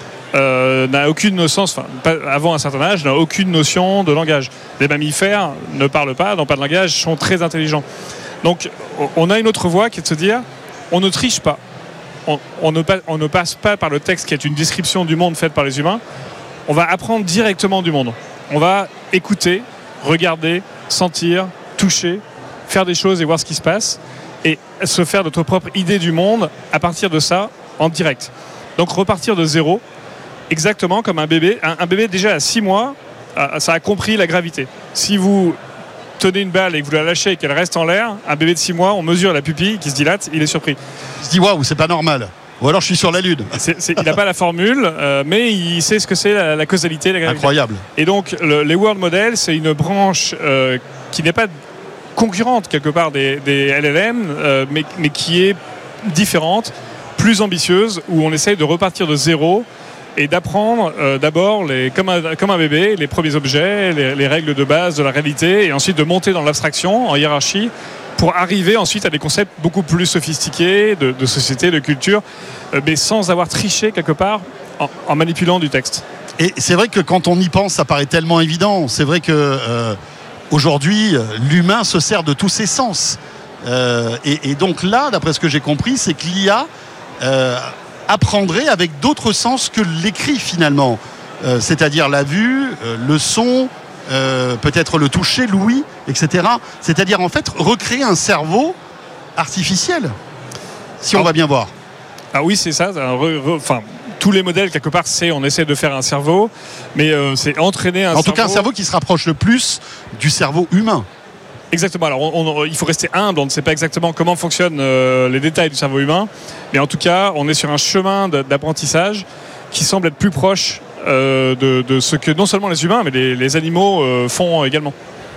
euh, n'a aucune notion, enfin, avant un certain âge, n'a aucune notion de langage. Les mammifères ne parlent pas, n'ont pas de langage, sont très intelligents. Donc on a une autre voie qui est de se dire, on ne triche pas. On, on, ne pa- on ne passe pas par le texte qui est une description du monde faite par les humains. On va apprendre directement du monde. On va écouter, regarder, sentir, toucher, faire des choses et voir ce qui se passe et se faire notre propre idée du monde à partir de ça en direct. Donc repartir de zéro, exactement comme un bébé. Un, un bébé déjà à six mois, ça a compris la gravité. Si vous tenez une balle et que vous la lâchez et qu'elle reste en l'air, un bébé de six mois, on mesure la pupille qui se dilate, il est surpris. Il se dit waouh, c'est pas normal. Ou alors je suis sur la Lune. C'est, c'est, il n'a pas la formule, euh, mais il sait ce que c'est la, la causalité, la gravité. Incroyable. Et donc le, les World Models, c'est une branche euh, qui n'est pas concurrente quelque part des, des L L M, euh, mais, mais qui est différente, plus ambitieuse, où on essaye de repartir de zéro et d'apprendre euh, d'abord, les, comme, un, comme un bébé, les premiers objets, les, les règles de base de la réalité, et ensuite de monter dans l'abstraction, en hiérarchie, pour arriver ensuite à des concepts beaucoup plus sophistiqués de, de société, de culture, euh, mais sans avoir triché quelque part en, en manipulant du texte. Et c'est vrai que quand on y pense, ça paraît tellement évident. C'est vrai que euh, aujourd'hui, l'humain se sert de tous ses sens. Euh, et, et donc là, d'après ce que j'ai compris, c'est que l'I A euh, apprendrait avec d'autres sens que l'écrit finalement. Euh, c'est-à-dire la vue, euh, le son, euh, peut-être le toucher, l'ouïe, et cetera. C'est-à-dire en fait recréer un cerveau artificiel, si on ah. va bien voir. Ah oui, c'est ça. Enfin, tous les modèles, quelque part, c'est on essaie de faire un cerveau, mais euh, c'est entraîner un en cerveau... En tout cas, un cerveau qui se rapproche le plus du cerveau humain. Exactement. Alors, on, on, il faut rester humble. On ne sait pas exactement comment fonctionnent euh, les détails du cerveau humain, mais en tout cas, on est sur un chemin d'apprentissage qui semble être plus proche euh, de, de ce que non seulement les humains, mais les, les animaux euh, font également.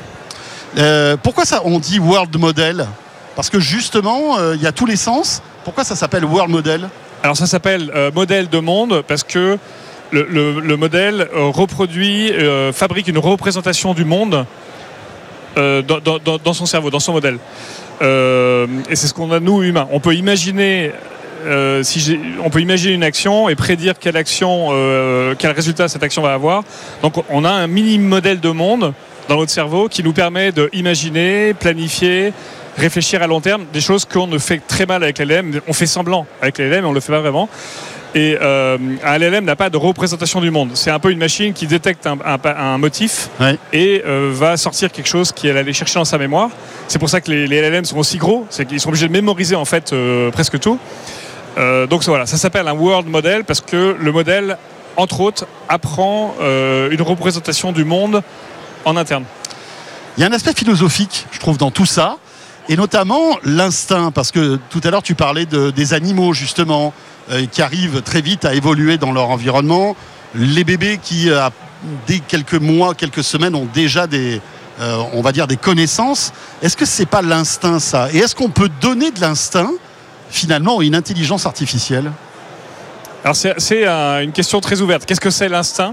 Euh, pourquoi ça, on dit World Model ? Parce que justement, il euh, y a tous les sens. Pourquoi ça s'appelle World Model ? Alors, ça s'appelle euh, modèle de monde parce que le, le, le modèle euh, reproduit, euh, fabrique une représentation du monde. Euh, dans, dans, dans son cerveau, dans son modèle. Euh, et c'est ce qu'on a nous humains. On peut imaginer, euh, si j'ai, on peut imaginer une action et prédire quelle action, euh, quel résultat cette action va avoir. Donc on a un mini modèle de monde dans notre cerveau qui nous permet d'imaginer, planifier, réfléchir à long terme, des choses qu'on ne fait très mal avec l'L L M. On fait semblant avec l'L L M, mais on ne le fait pas vraiment. Et euh, un L L M n'a pas de représentation du monde. C'est un peu une machine qui détecte un, un, un motif ouais. et euh, va sortir quelque chose qu'elle allait chercher dans sa mémoire. C'est pour ça que les, les L L M sont aussi gros. C'est qu'ils sont obligés de mémoriser en fait euh, presque tout. Euh, donc voilà, ça s'appelle un World Model parce que le modèle, entre autres, apprend euh, une représentation du monde en interne. Il y a un aspect philosophique, je trouve, dans tout ça, et notamment l'instinct, parce que tout à l'heure tu parlais de, des animaux justement. Qui arrivent très vite à évoluer dans leur environnement. Les bébés qui, euh, dès quelques mois, quelques semaines, ont déjà des, euh, on va dire, des connaissances. Est-ce que c'est pas l'instinct, ça ? Et est-ce qu'on peut donner de l'instinct, finalement, à une intelligence artificielle ? Alors, c'est, c'est un, une question très ouverte. Qu'est-ce que c'est l'instinct ?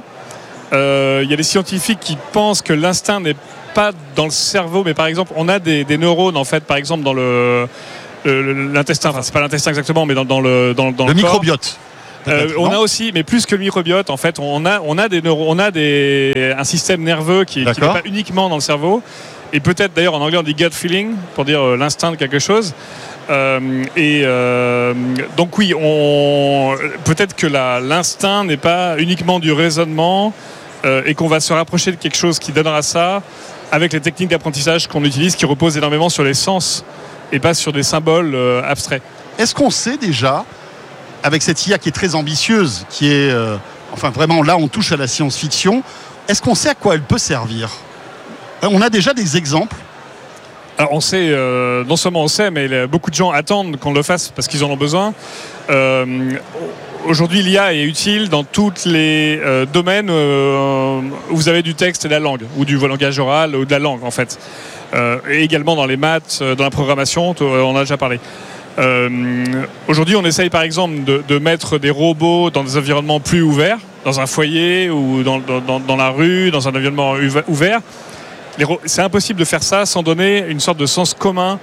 Euh, il y a des scientifiques qui pensent que l'instinct n'est pas dans le cerveau, mais par exemple, on a des, des neurones en fait, par exemple dans le, le l'intestin. Enfin, c'est pas l'intestin exactement, mais dans, dans le dans, dans le, le microbiote. Euh, on a aussi, mais plus que le microbiote, en fait, on a on a des neurones, on a des un système nerveux qui, qui n'est pas uniquement dans le cerveau. Et peut-être d'ailleurs en anglais on dit gut feeling pour dire euh, l'instinct de quelque chose. Euh, et euh, donc oui, on, peut-être que la, l'instinct n'est pas uniquement du raisonnement euh, et qu'on va se rapprocher de quelque chose qui donnera ça avec les techniques d'apprentissage qu'on utilise qui reposent énormément sur les sens et pas sur des symboles euh, abstraits. Est-ce qu'on sait déjà, avec cette I A qui est très ambitieuse, qui est, euh, enfin vraiment là on touche à la science-fiction, est-ce qu'on sait à quoi elle peut servir ? On a déjà des exemples. Alors on sait, euh, non seulement on sait, mais beaucoup de gens attendent qu'on le fasse parce qu'ils en ont besoin. Euh, aujourd'hui, l'I A est utile dans tous les euh, domaines euh, où vous avez du texte et de la langue, ou du langage oral, ou de la langue en fait. Euh, et également dans les maths, dans la programmation, on en a déjà parlé. Euh, aujourd'hui, on essaye par exemple de, de mettre des robots dans des environnements plus ouverts, dans un foyer ou dans, dans, dans la rue, dans un environnement ouvert. C'est impossible de faire ça sans donner une sorte de sens commun,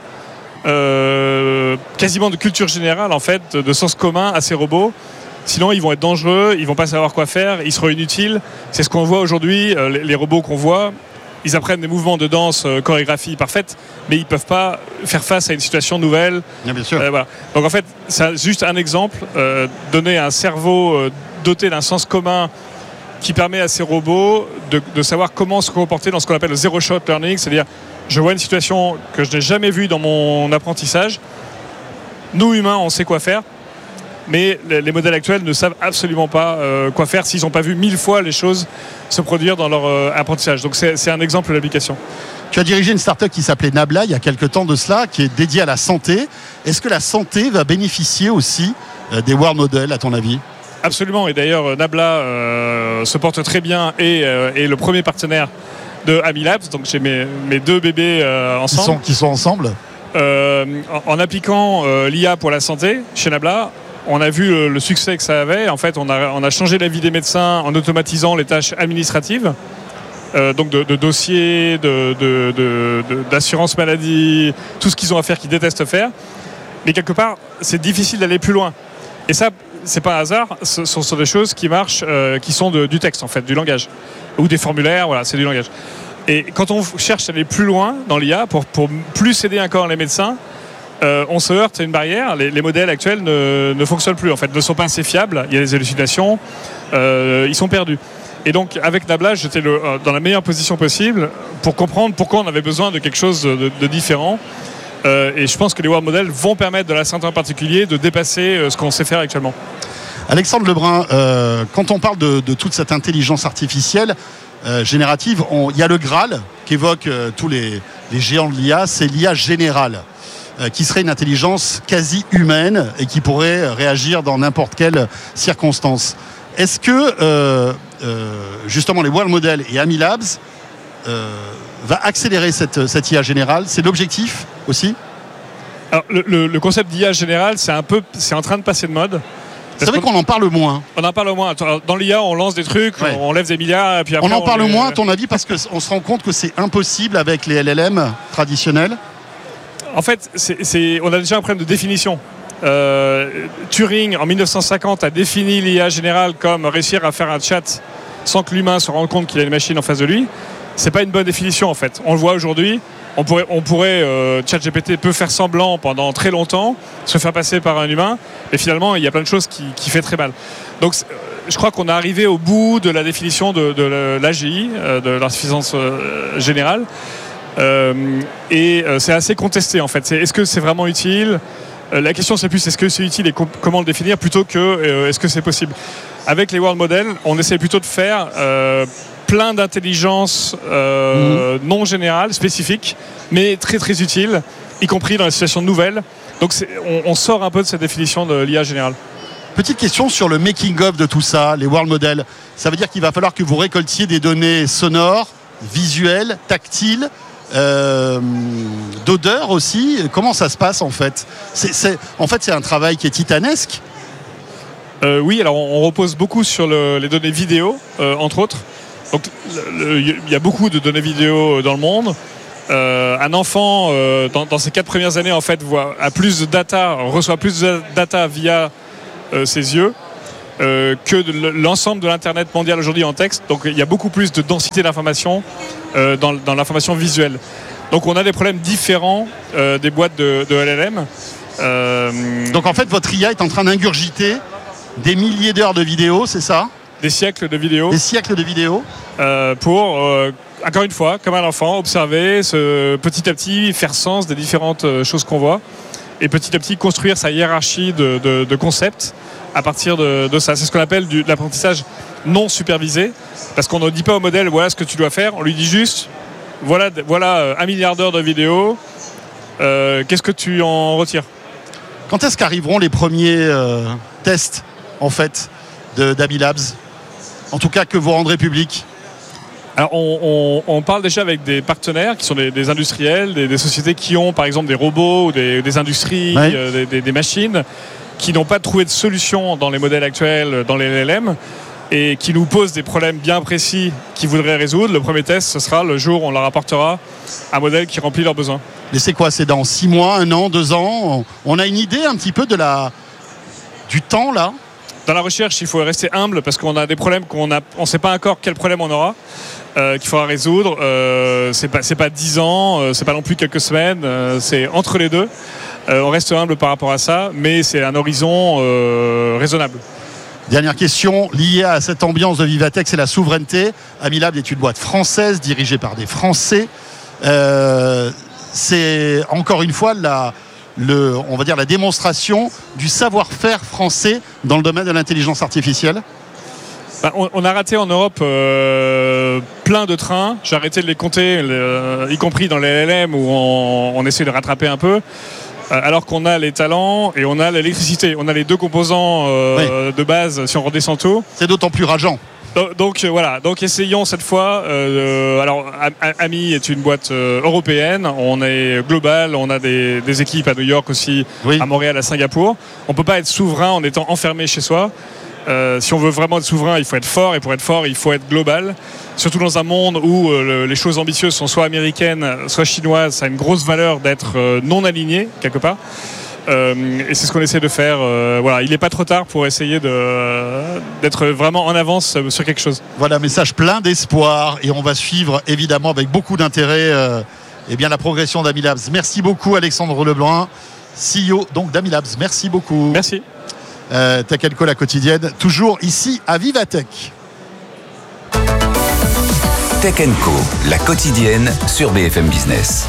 euh, quasiment de culture générale en fait, de sens commun à ces robots. Sinon, ils vont être dangereux, ils vont pas savoir quoi faire, ils seront inutiles. C'est ce qu'on voit aujourd'hui, euh, les, les robots qu'on voit, ils apprennent des mouvements de danse, euh, chorégraphie parfaite, mais ils peuvent pas faire face à une situation nouvelle. Bien, bien sûr. Euh, voilà. Donc en fait, c'est juste un exemple, euh, donner un cerveau euh, doté d'un sens commun qui permet à ces robots de, de savoir comment se comporter dans ce qu'on appelle le zero shot learning, c'est-à-dire je vois une situation que je n'ai jamais vue dans mon apprentissage. Nous humains, on sait quoi faire, mais les, les modèles actuels ne savent absolument pas euh, quoi faire s'ils n'ont pas vu mille fois les choses se produire dans leur euh, apprentissage. Donc c'est, c'est un exemple d'application. Tu as dirigé une start-up qui s'appelait Nabla il y a quelques temps de cela, qui est dédiée à la santé. Est-ce que la santé va bénéficier aussi euh, des world models à ton avis ? Absolument, et d'ailleurs Nabla euh, se porte très bien et euh, est le premier partenaire de Amilabs, donc j'ai mes, mes deux bébés euh, ensemble. Qui sont, qui sont ensemble euh, en, en appliquant euh, l'I A pour la santé chez Nabla, on a vu le, le succès que ça avait. En fait, on a, on a changé la vie des médecins en automatisant les tâches administratives, euh, donc de, de dossiers, de, de, de, de, d'assurance maladie, tout ce qu'ils ont à faire, qu'ils détestent faire. Mais quelque part, c'est difficile d'aller plus loin. Et ça, c'est pas un hasard, ce sont des choses qui marchent, euh, qui sont de, du texte en fait, du langage, ou des formulaires, voilà, c'est du langage. Et quand on cherche à aller plus loin dans l'I A pour, pour plus aider encore les médecins, euh, on se heurte à une barrière. Les, les modèles actuels ne, ne fonctionnent plus en fait, ne sont pas assez fiables. Il y a des hallucinations, euh, ils sont perdus. Et donc avec Nabla, j'étais le, euh, dans la meilleure position possible pour comprendre pourquoi on avait besoin de quelque chose de, de différent. Euh, et je pense que les world models vont permettre de la santé en particulier de dépasser euh, ce qu'on sait faire actuellement. Alexandre Lebrun, euh, quand on parle de, de toute cette intelligence artificielle euh, générative, il y a le Graal qu'évoquent euh, tous les, les géants de l'I A, c'est l'I A générale, euh, qui serait une intelligence quasi humaine et qui pourrait réagir dans n'importe quelle circonstance. Est-ce que euh, euh, justement les world models et Amilabs euh, va accélérer cette, cette I A générale? C'est l'objectif aussi? Alors, le, le, le concept d'I A générale, c'est un peu, c'est en train de passer de mode. C'est vrai qu'on en parle moins. On en parle moins. Dans l'I A, on lance des trucs, ouais. on lève des milliards, et puis après on en parle on les... moins, à ton avis, parce qu'on se rend compte que c'est impossible avec les L L M traditionnels. En fait, c'est, c'est, on a déjà un problème de définition. Euh, Turing, en mille neuf cent cinquante, a défini l'I A générale comme réussir à faire un chat sans que l'humain se rende compte qu'il a une machine en face de lui. C'est pas une bonne définition en fait. On le voit aujourd'hui. On pourrait, on pourrait euh, ChatGPT peut faire semblant pendant très longtemps, se faire passer par un humain, et finalement il y a plein de choses qui, qui fait très mal. Donc je crois qu'on est arrivé au bout de la définition de, de l'A G I, euh, de l'insuffisance euh, générale, euh, et euh, c'est assez contesté en fait. C'est, est-ce que c'est vraiment utile? euh, La question c'est plus est-ce que c'est utile et com- comment le définir plutôt que euh, est-ce que c'est possible. Avec les world models, on essaie plutôt de faire euh, plein d'intelligence euh, mmh. non générale, spécifique, mais très très utile, y compris dans les situations nouvelles. Donc c'est, on, on sort un peu de cette définition de l'I A générale. Petite question sur le making-of de tout ça, les world models. Ça veut dire qu'il va falloir que vous récoltiez des données sonores, visuelles, tactiles, euh, d'odeur aussi. Comment ça se passe en fait? c'est, c'est, En fait, c'est un travail qui est titanesque. Euh, oui, alors on repose beaucoup sur le, les données vidéo, euh, entre autres. Donc il y a beaucoup de données vidéo dans le monde. Euh, un enfant euh, dans, dans ses quatre premières années en fait voit, a plus de data, reçoit plus de data via euh, ses yeux euh, que de l'ensemble de l'internet mondial aujourd'hui en texte. Donc il y a beaucoup plus de densité d'information euh, dans, dans l'information visuelle. Donc on a des problèmes différents euh, des boîtes de, de L L M. Euh... Donc en fait votre I A est en train d'ingurgiter des milliers d'heures de vidéos, c'est ça ? Des siècles de vidéos. Des siècles de vidéos. Euh, pour, euh, encore une fois, comme un enfant, observer, ce, petit à petit faire sens des différentes choses qu'on voit et petit à petit construire sa hiérarchie de, de, de concepts à partir de, de ça. C'est ce qu'on appelle du, de l'apprentissage non supervisé, parce qu'on ne dit pas au modèle voilà ce que tu dois faire, on lui dit juste voilà, voilà un milliard d'heures de vidéos, euh, qu'est-ce que tu en retires ? Quand est-ce qu'arriveront les premiers euh, tests en fait de d'Ami Labs ? En tout cas que vous rendrez public. Alors on, on, on parle déjà avec des partenaires qui sont des, des industriels, des, des sociétés qui ont par exemple des robots ou des, des industries, ouais. euh, des, des, des machines qui n'ont pas trouvé de solution dans les modèles actuels, dans les L L M et qui nous posent des problèmes bien précis qu'ils voudraient résoudre. Le premier test, ce sera le jour où on leur apportera un modèle qui remplit leurs besoins. Mais c'est quoi ? C'est dans six mois, un an, deux ans ? On a une idée un petit peu de la... du temps là ? Dans la recherche, il faut rester humble parce qu'on a des problèmes qu'on a, on ne sait pas encore quel problème on aura, euh, qu'il faudra résoudre. Euh, c'est pas, c'est pas dix ans, euh, c'est pas non plus quelques semaines, euh, c'est entre les deux. Euh, on reste humble par rapport à ça, mais c'est un horizon euh, raisonnable. Dernière question liée à cette ambiance de Vivatech, c'est la souveraineté. Ami Labs est une boîte française dirigée par des Français. Euh, c'est encore une fois la Le, on va dire la démonstration du savoir-faire français dans le domaine de l'intelligence artificielle. Bah, on, on a raté en Europe euh, plein de trains. J'ai arrêté de les compter, euh, y compris dans les L L M où on, on essaie de rattraper un peu. Euh, alors qu'on a les talents et on a l'électricité. On a les deux composants euh, oui. de base si on redescend tout. C'est d'autant plus rageant. Donc, donc euh, voilà, donc essayons cette fois. Euh, alors Ami est une boîte euh, européenne, on est global, on a des, des équipes à New York aussi, oui. à Montréal, à Singapour. On ne peut pas être souverain en étant enfermé chez soi. Euh, si on veut vraiment être souverain, il faut être fort, et pour être fort, il faut être global. Surtout dans un monde où euh, le, les choses ambitieuses sont soit américaines, soit chinoises, ça a une grosse valeur d'être euh, non aligné quelque part. Euh, et c'est ce qu'on essaie de faire. Euh, voilà, il n'est pas trop tard pour essayer de, d'être vraiment en avance sur quelque chose. Voilà, message plein d'espoir et on va suivre évidemment avec beaucoup d'intérêt euh, eh bien, la progression d'Ami Labs. Merci beaucoup Alexandre Leblanc, C E O donc d'Ami Labs. Merci beaucoup. Merci. Euh, Tech and Co, la quotidienne, toujours ici à Vivatech. Tech and Co, la quotidienne sur B F M Business.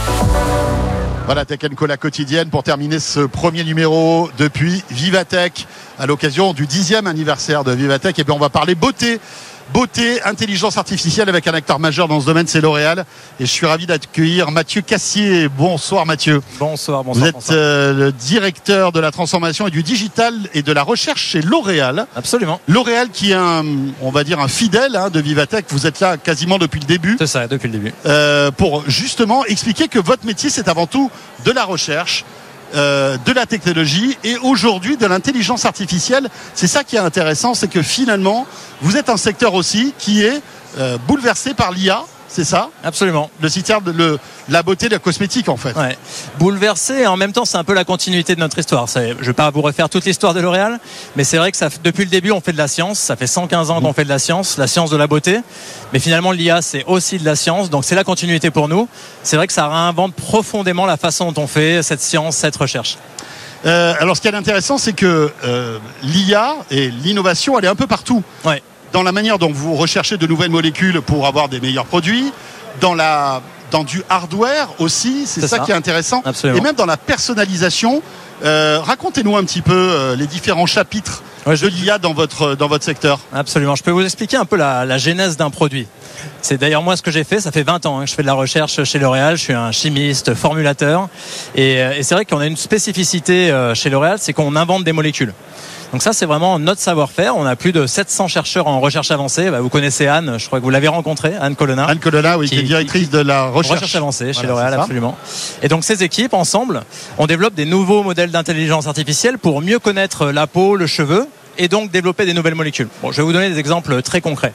Voilà, Tech and Co, la quotidienne, pour terminer ce premier numéro depuis Vivatech, à l'occasion du dixième anniversaire de Vivatech. Et bien, on va parler beauté. Beauté, intelligence artificielle avec un acteur majeur dans ce domaine, c'est L'Oréal. Et je suis ravi d'accueillir Mathieu Cassier. Bonsoir Mathieu. Bonsoir, bonsoir. Vous êtes euh, le directeur de la transformation et du digital et de la recherche chez L'Oréal. Absolument. L'Oréal qui est un, on va dire un fidèle hein, de Vivatech. Vous êtes là quasiment depuis le début. C'est ça, depuis le début. Euh, pour justement expliquer que votre métier, c'est avant tout de la recherche, Euh, de la technologie et aujourd'hui de l'intelligence artificielle. C'est ça qui est intéressant, c'est que finalement vous êtes un secteur aussi qui est euh, bouleversé par l'I A, c'est ça ? Absolument. Le secteur de le, la beauté de la cosmétique en fait. Ouais. Bouleversé et en même temps c'est un peu la continuité de notre histoire. C'est, je ne vais pas vous refaire toute l'histoire de L'Oréal, mais c'est vrai que ça, depuis le début on fait de la science, ça fait cent quinze ans qu'on fait de la science, la science de la beauté, mais finalement l'I A c'est aussi de la science, donc c'est la continuité pour nous. C'est vrai que ça réinvente profondément la façon dont on fait cette science, cette recherche. Euh, alors ce qui est intéressant c'est que euh, l'I A et l'innovation elle est un peu partout. Ouais. Dans la manière dont vous recherchez de nouvelles molécules pour avoir des meilleurs produits, dans la dans du hardware aussi, c'est, c'est ça, ça qui est intéressant. Absolument. Et même dans la personnalisation. Euh, racontez-nous un petit peu euh, les différents chapitres ouais, je... de l'I A dans votre, dans votre secteur. Absolument, je peux vous expliquer un peu la, la genèse d'un produit. C'est d'ailleurs moi ce que j'ai fait, ça fait vingt ans hein, que je fais de la recherche chez L'Oréal, je suis un chimiste, formulateur, et, et c'est vrai qu'on a une spécificité chez L'Oréal, c'est qu'on invente des molécules. Donc ça c'est vraiment notre savoir-faire, on a plus de sept cents chercheurs en recherche avancée, bah, vous connaissez Anne, je crois que vous l'avez rencontrée, Anne Colonna. Anne Colonna, oui, qui, qui est directrice qui, de la recherche. Recherche avancée chez voilà, L'Oréal, absolument. Et donc ces équipes, ensemble, on développe des nouveaux modèles d'intelligence artificielle pour mieux connaître la peau, le cheveu, et donc développer des nouvelles molécules. Bon, je vais vous donner des exemples très concrets.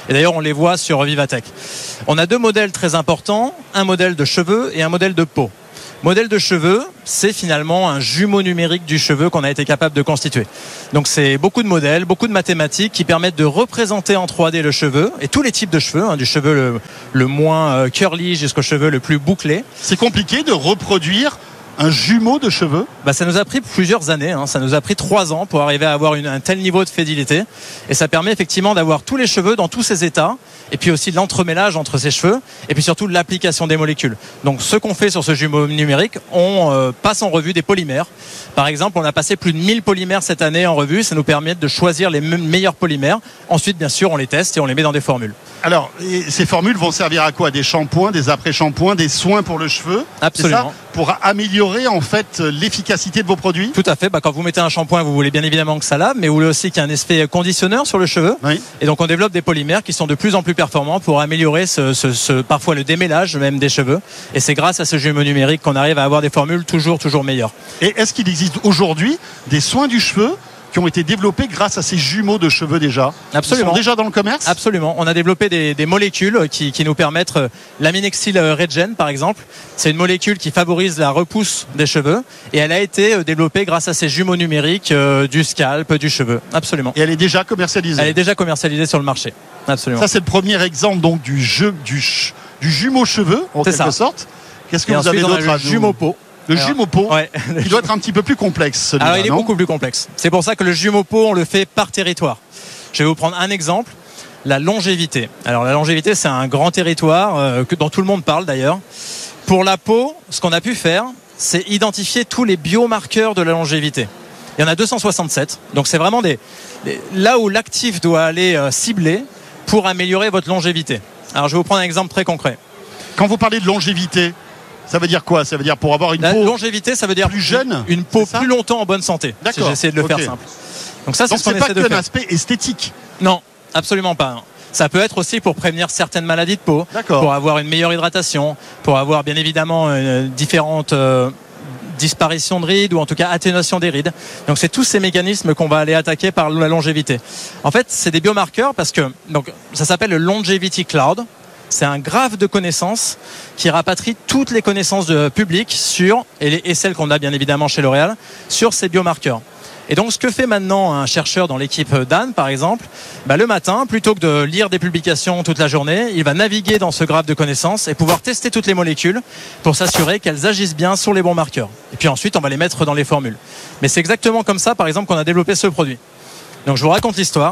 Et d'ailleurs, on les voit sur Vivatech. On a deux modèles très importants, un modèle de cheveux et un modèle de peau. Modèle de cheveux, c'est finalement un jumeau numérique du cheveu qu'on a été capable de constituer. Donc c'est beaucoup de modèles, beaucoup de mathématiques qui permettent de représenter en trois D le cheveu et tous les types de cheveux, hein, du cheveu le, le moins euh, curly jusqu'au cheveu le plus bouclé. C'est compliqué de reproduire un jumeau de cheveux? Bah, ça nous a pris plusieurs années, hein. Ça nous a pris trois ans pour arriver à avoir une, un tel niveau de fidélité. Et ça permet effectivement d'avoir tous les cheveux dans tous ces états, et puis aussi de l'entremêlage entre ces cheveux, et puis surtout de l'application des molécules. Donc ce qu'on fait sur ce jumeau numérique, on euh, passe en revue des polymères. Par exemple, on a passé plus de mille polymères cette année en revue, ça nous permet de choisir les meilleurs polymères. Ensuite, bien sûr, on les teste et on les met dans des formules. Alors, ces formules vont servir à quoi? Des shampoings, des après-shampoings, des soins pour le cheveu? Absolument. C'est ça, pour améliorer en fait l'efficacité de vos produits? Tout à fait. Bah, quand vous mettez un shampoing, vous voulez bien évidemment que ça lave, mais vous voulez aussi qu'il y ait un effet conditionneur sur le cheveu. Oui. Et donc on développe des polymères qui sont de plus en plus performants pour améliorer ce, ce, ce, parfois le démêlage même des cheveux. Et c'est grâce à ce jumeau numérique qu'on arrive à avoir des formules toujours, toujours meilleures. Et est-ce qu'il existe aujourd'hui des soins du cheveu qui ont été développés grâce à ces jumeaux de cheveux déjà? Absolument. Ils sont déjà dans le commerce? Absolument. On a développé des, des molécules qui, qui nous permettent, l'aminexyl regen par exemple, c'est une molécule qui favorise la repousse des cheveux et elle a été développée grâce à ces jumeaux numériques euh, du scalp, du cheveu. Absolument. Et elle est déjà commercialisée? Elle est déjà commercialisée sur le marché. Absolument. Ça c'est le premier exemple donc du jeu du, du jumeau cheveux en quelque ça. sorte. Qu'est-ce que et vous ensuite, avez on a d'autre à le jumeau peau. Le Alors, jumeau peau, ouais. Il doit être un petit peu plus complexe celui-là, Alors il est non beaucoup plus complexe. C'est pour ça que le jumeau peau, on le fait par territoire. Je vais vous prendre un exemple, la longévité. Alors la longévité, c'est un grand territoire euh, que, dont tout le monde parle d'ailleurs. Pour la peau, ce qu'on a pu faire, c'est identifier tous les biomarqueurs de la longévité. Il y en a deux cent soixante-sept. Donc c'est vraiment des, des là où l'actif doit aller euh, cibler pour améliorer votre longévité. Alors je vais vous prendre un exemple très concret. Quand vous parlez de longévité, ça veut dire quoi? Ça veut dire pour avoir une la peau longévité, ça veut dire plus jeune, une peau plus longtemps en bonne santé. D'accord. Si j'essaie de le okay. faire simple. Donc ça, c'est Donc ce qu'on c'est pas essaie que de un faire. aspect esthétique. Non, absolument pas. Non. Ça peut être aussi pour prévenir certaines maladies de peau, D'accord. pour avoir une meilleure hydratation, pour avoir bien évidemment euh, différentes euh, disparitions de rides ou en tout cas atténuation des rides. Donc c'est tous ces mécanismes qu'on va aller attaquer par la longévité. En fait, c'est des biomarqueurs parce que donc ça s'appelle le Longevity Cloud. C'est un graphe de connaissances qui rapatrie toutes les connaissances de public sur, et, les, et celles qu'on a bien évidemment chez L'Oréal, sur ces biomarqueurs. Et donc ce que fait maintenant un chercheur dans l'équipe d'Anne par exemple, bah, le matin, plutôt que de lire des publications toute la journée, il va naviguer dans ce graphe de connaissances et pouvoir tester toutes les molécules pour s'assurer qu'elles agissent bien sur les bons marqueurs. Et puis ensuite on va les mettre dans les formules. Mais c'est exactement comme ça par exemple qu'on a développé ce produit. Donc je vous raconte l'histoire.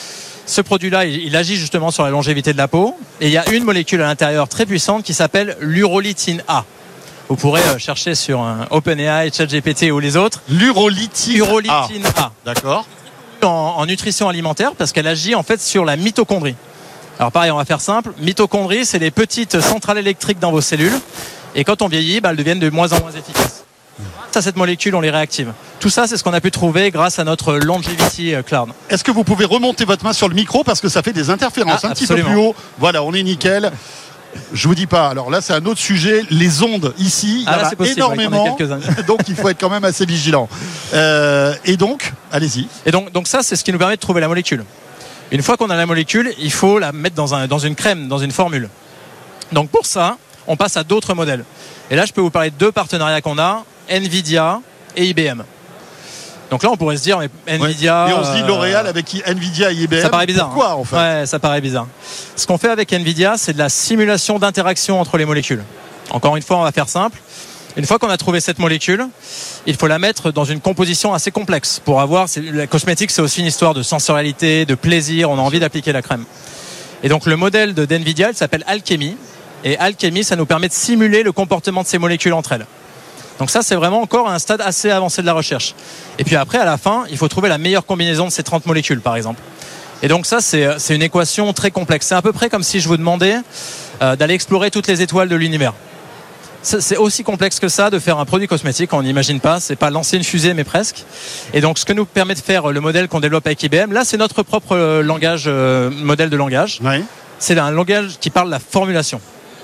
Ce produit-là, il agit justement sur la longévité de la peau. Et il y a une molécule à l'intérieur très puissante qui s'appelle l'urolitine A. Vous pourrez chercher sur un OpenAI, ChatGPT ou les autres. L'urolitine, Urolitine A. A. D'accord. En, en nutrition alimentaire parce qu'elle agit en fait sur la mitochondrie. Alors pareil, on va faire simple. Mitochondrie, c'est les petites centrales électriques dans vos cellules. Et quand on vieillit, bah, elles deviennent de moins en moins efficaces. Grâce à cette molécule, on les réactive. Tout ça, c'est ce qu'on a pu trouver grâce à notre Longevity Cloud. Est-ce que vous pouvez remonter votre main sur le micro parce que ça fait des interférences ah, un absolument. petit peu plus haut? Voilà, on est nickel. Je vous dis pas. Alors là, c'est un autre sujet. Les ondes ici, il ah, y en là, a possible, énormément. Donc, il faut être quand même assez vigilant. Euh, et donc, allez-y. Et donc, donc ça, c'est ce qui nous permet de trouver la molécule. Une fois qu'on a la molécule, il faut la mettre dans, un, dans une crème, dans une formule. Donc pour ça, on passe à d'autres modèles. Et là, je peux vous parler de deux partenariats qu'on a, Nvidia et I B M. Donc là, on pourrait se dire, mais Nvidia. Ouais. Et on se dit L'Oréal avec Nvidia et I B M. Ça paraît bizarre. Pourquoi, en fait? Ouais, ça paraît bizarre. Ce qu'on fait avec Nvidia, c'est de la simulation d'interaction entre les molécules. Encore une fois, on va faire simple. Une fois qu'on a trouvé cette molécule, il faut la mettre dans une composition assez complexe pour avoir. La cosmétique, c'est aussi une histoire de sensorialité, de plaisir. On a envie d'appliquer la crème. Et donc le modèle de d'Nvidia, il s'appelle Alchemy. Et Alchemy, ça nous permet de simuler le comportement de ces molécules entre elles. Donc ça, c'est vraiment encore un stade assez avancé de la recherche. Et puis après, à la fin, il faut trouver la meilleure combinaison de ces trente molécules, par exemple. Et donc ça, c'est, c'est une équation très complexe. C'est à peu près comme si je vous demandais euh, d'aller explorer toutes les étoiles de l'univers. C'est, c'est aussi complexe que ça de faire un produit cosmétique. On n'imagine pas. C'est pas lancer une fusée, mais presque. Et donc, ce que nous permet de faire le modèle qu'on développe avec I B M, là, c'est notre propre euh, langage, euh, modèle de langage. Oui. C'est un langage qui parle de la formulation.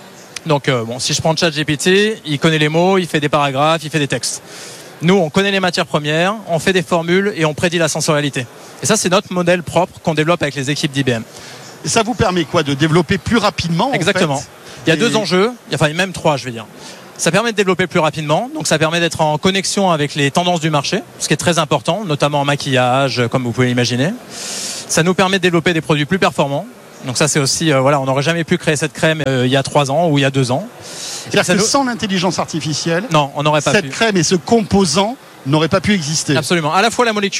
Donc, euh, bon, si je prends ChatGPT, il connaît les mots, il fait des paragraphes, il fait des textes. Nous, on connaît les matières premières, on fait des formules et on prédit la sensorialité. Et ça, c'est notre modèle propre qu'on développe avec les équipes d'I B M. Et ça vous permet quoi? De développer plus rapidement? Exactement. En fait, il y a et... deux enjeux, enfin même trois je vais dire. Ça permet de développer plus rapidement, donc ça permet d'être en connexion avec les tendances du marché, ce qui est très important, notamment en maquillage, comme vous pouvez l'imaginer. Ça nous permet de développer des produits plus performants. Donc ça c'est aussi, euh, voilà, on n'aurait jamais pu créer cette crème euh, il y a trois ans ou il y a deux ans. C'est-à-dire que nous... sans l'intelligence artificielle, non, on n'aurait pas cette pu. crème et ce composant n'auraient pas pu exister. Absolument. À la fois la molécule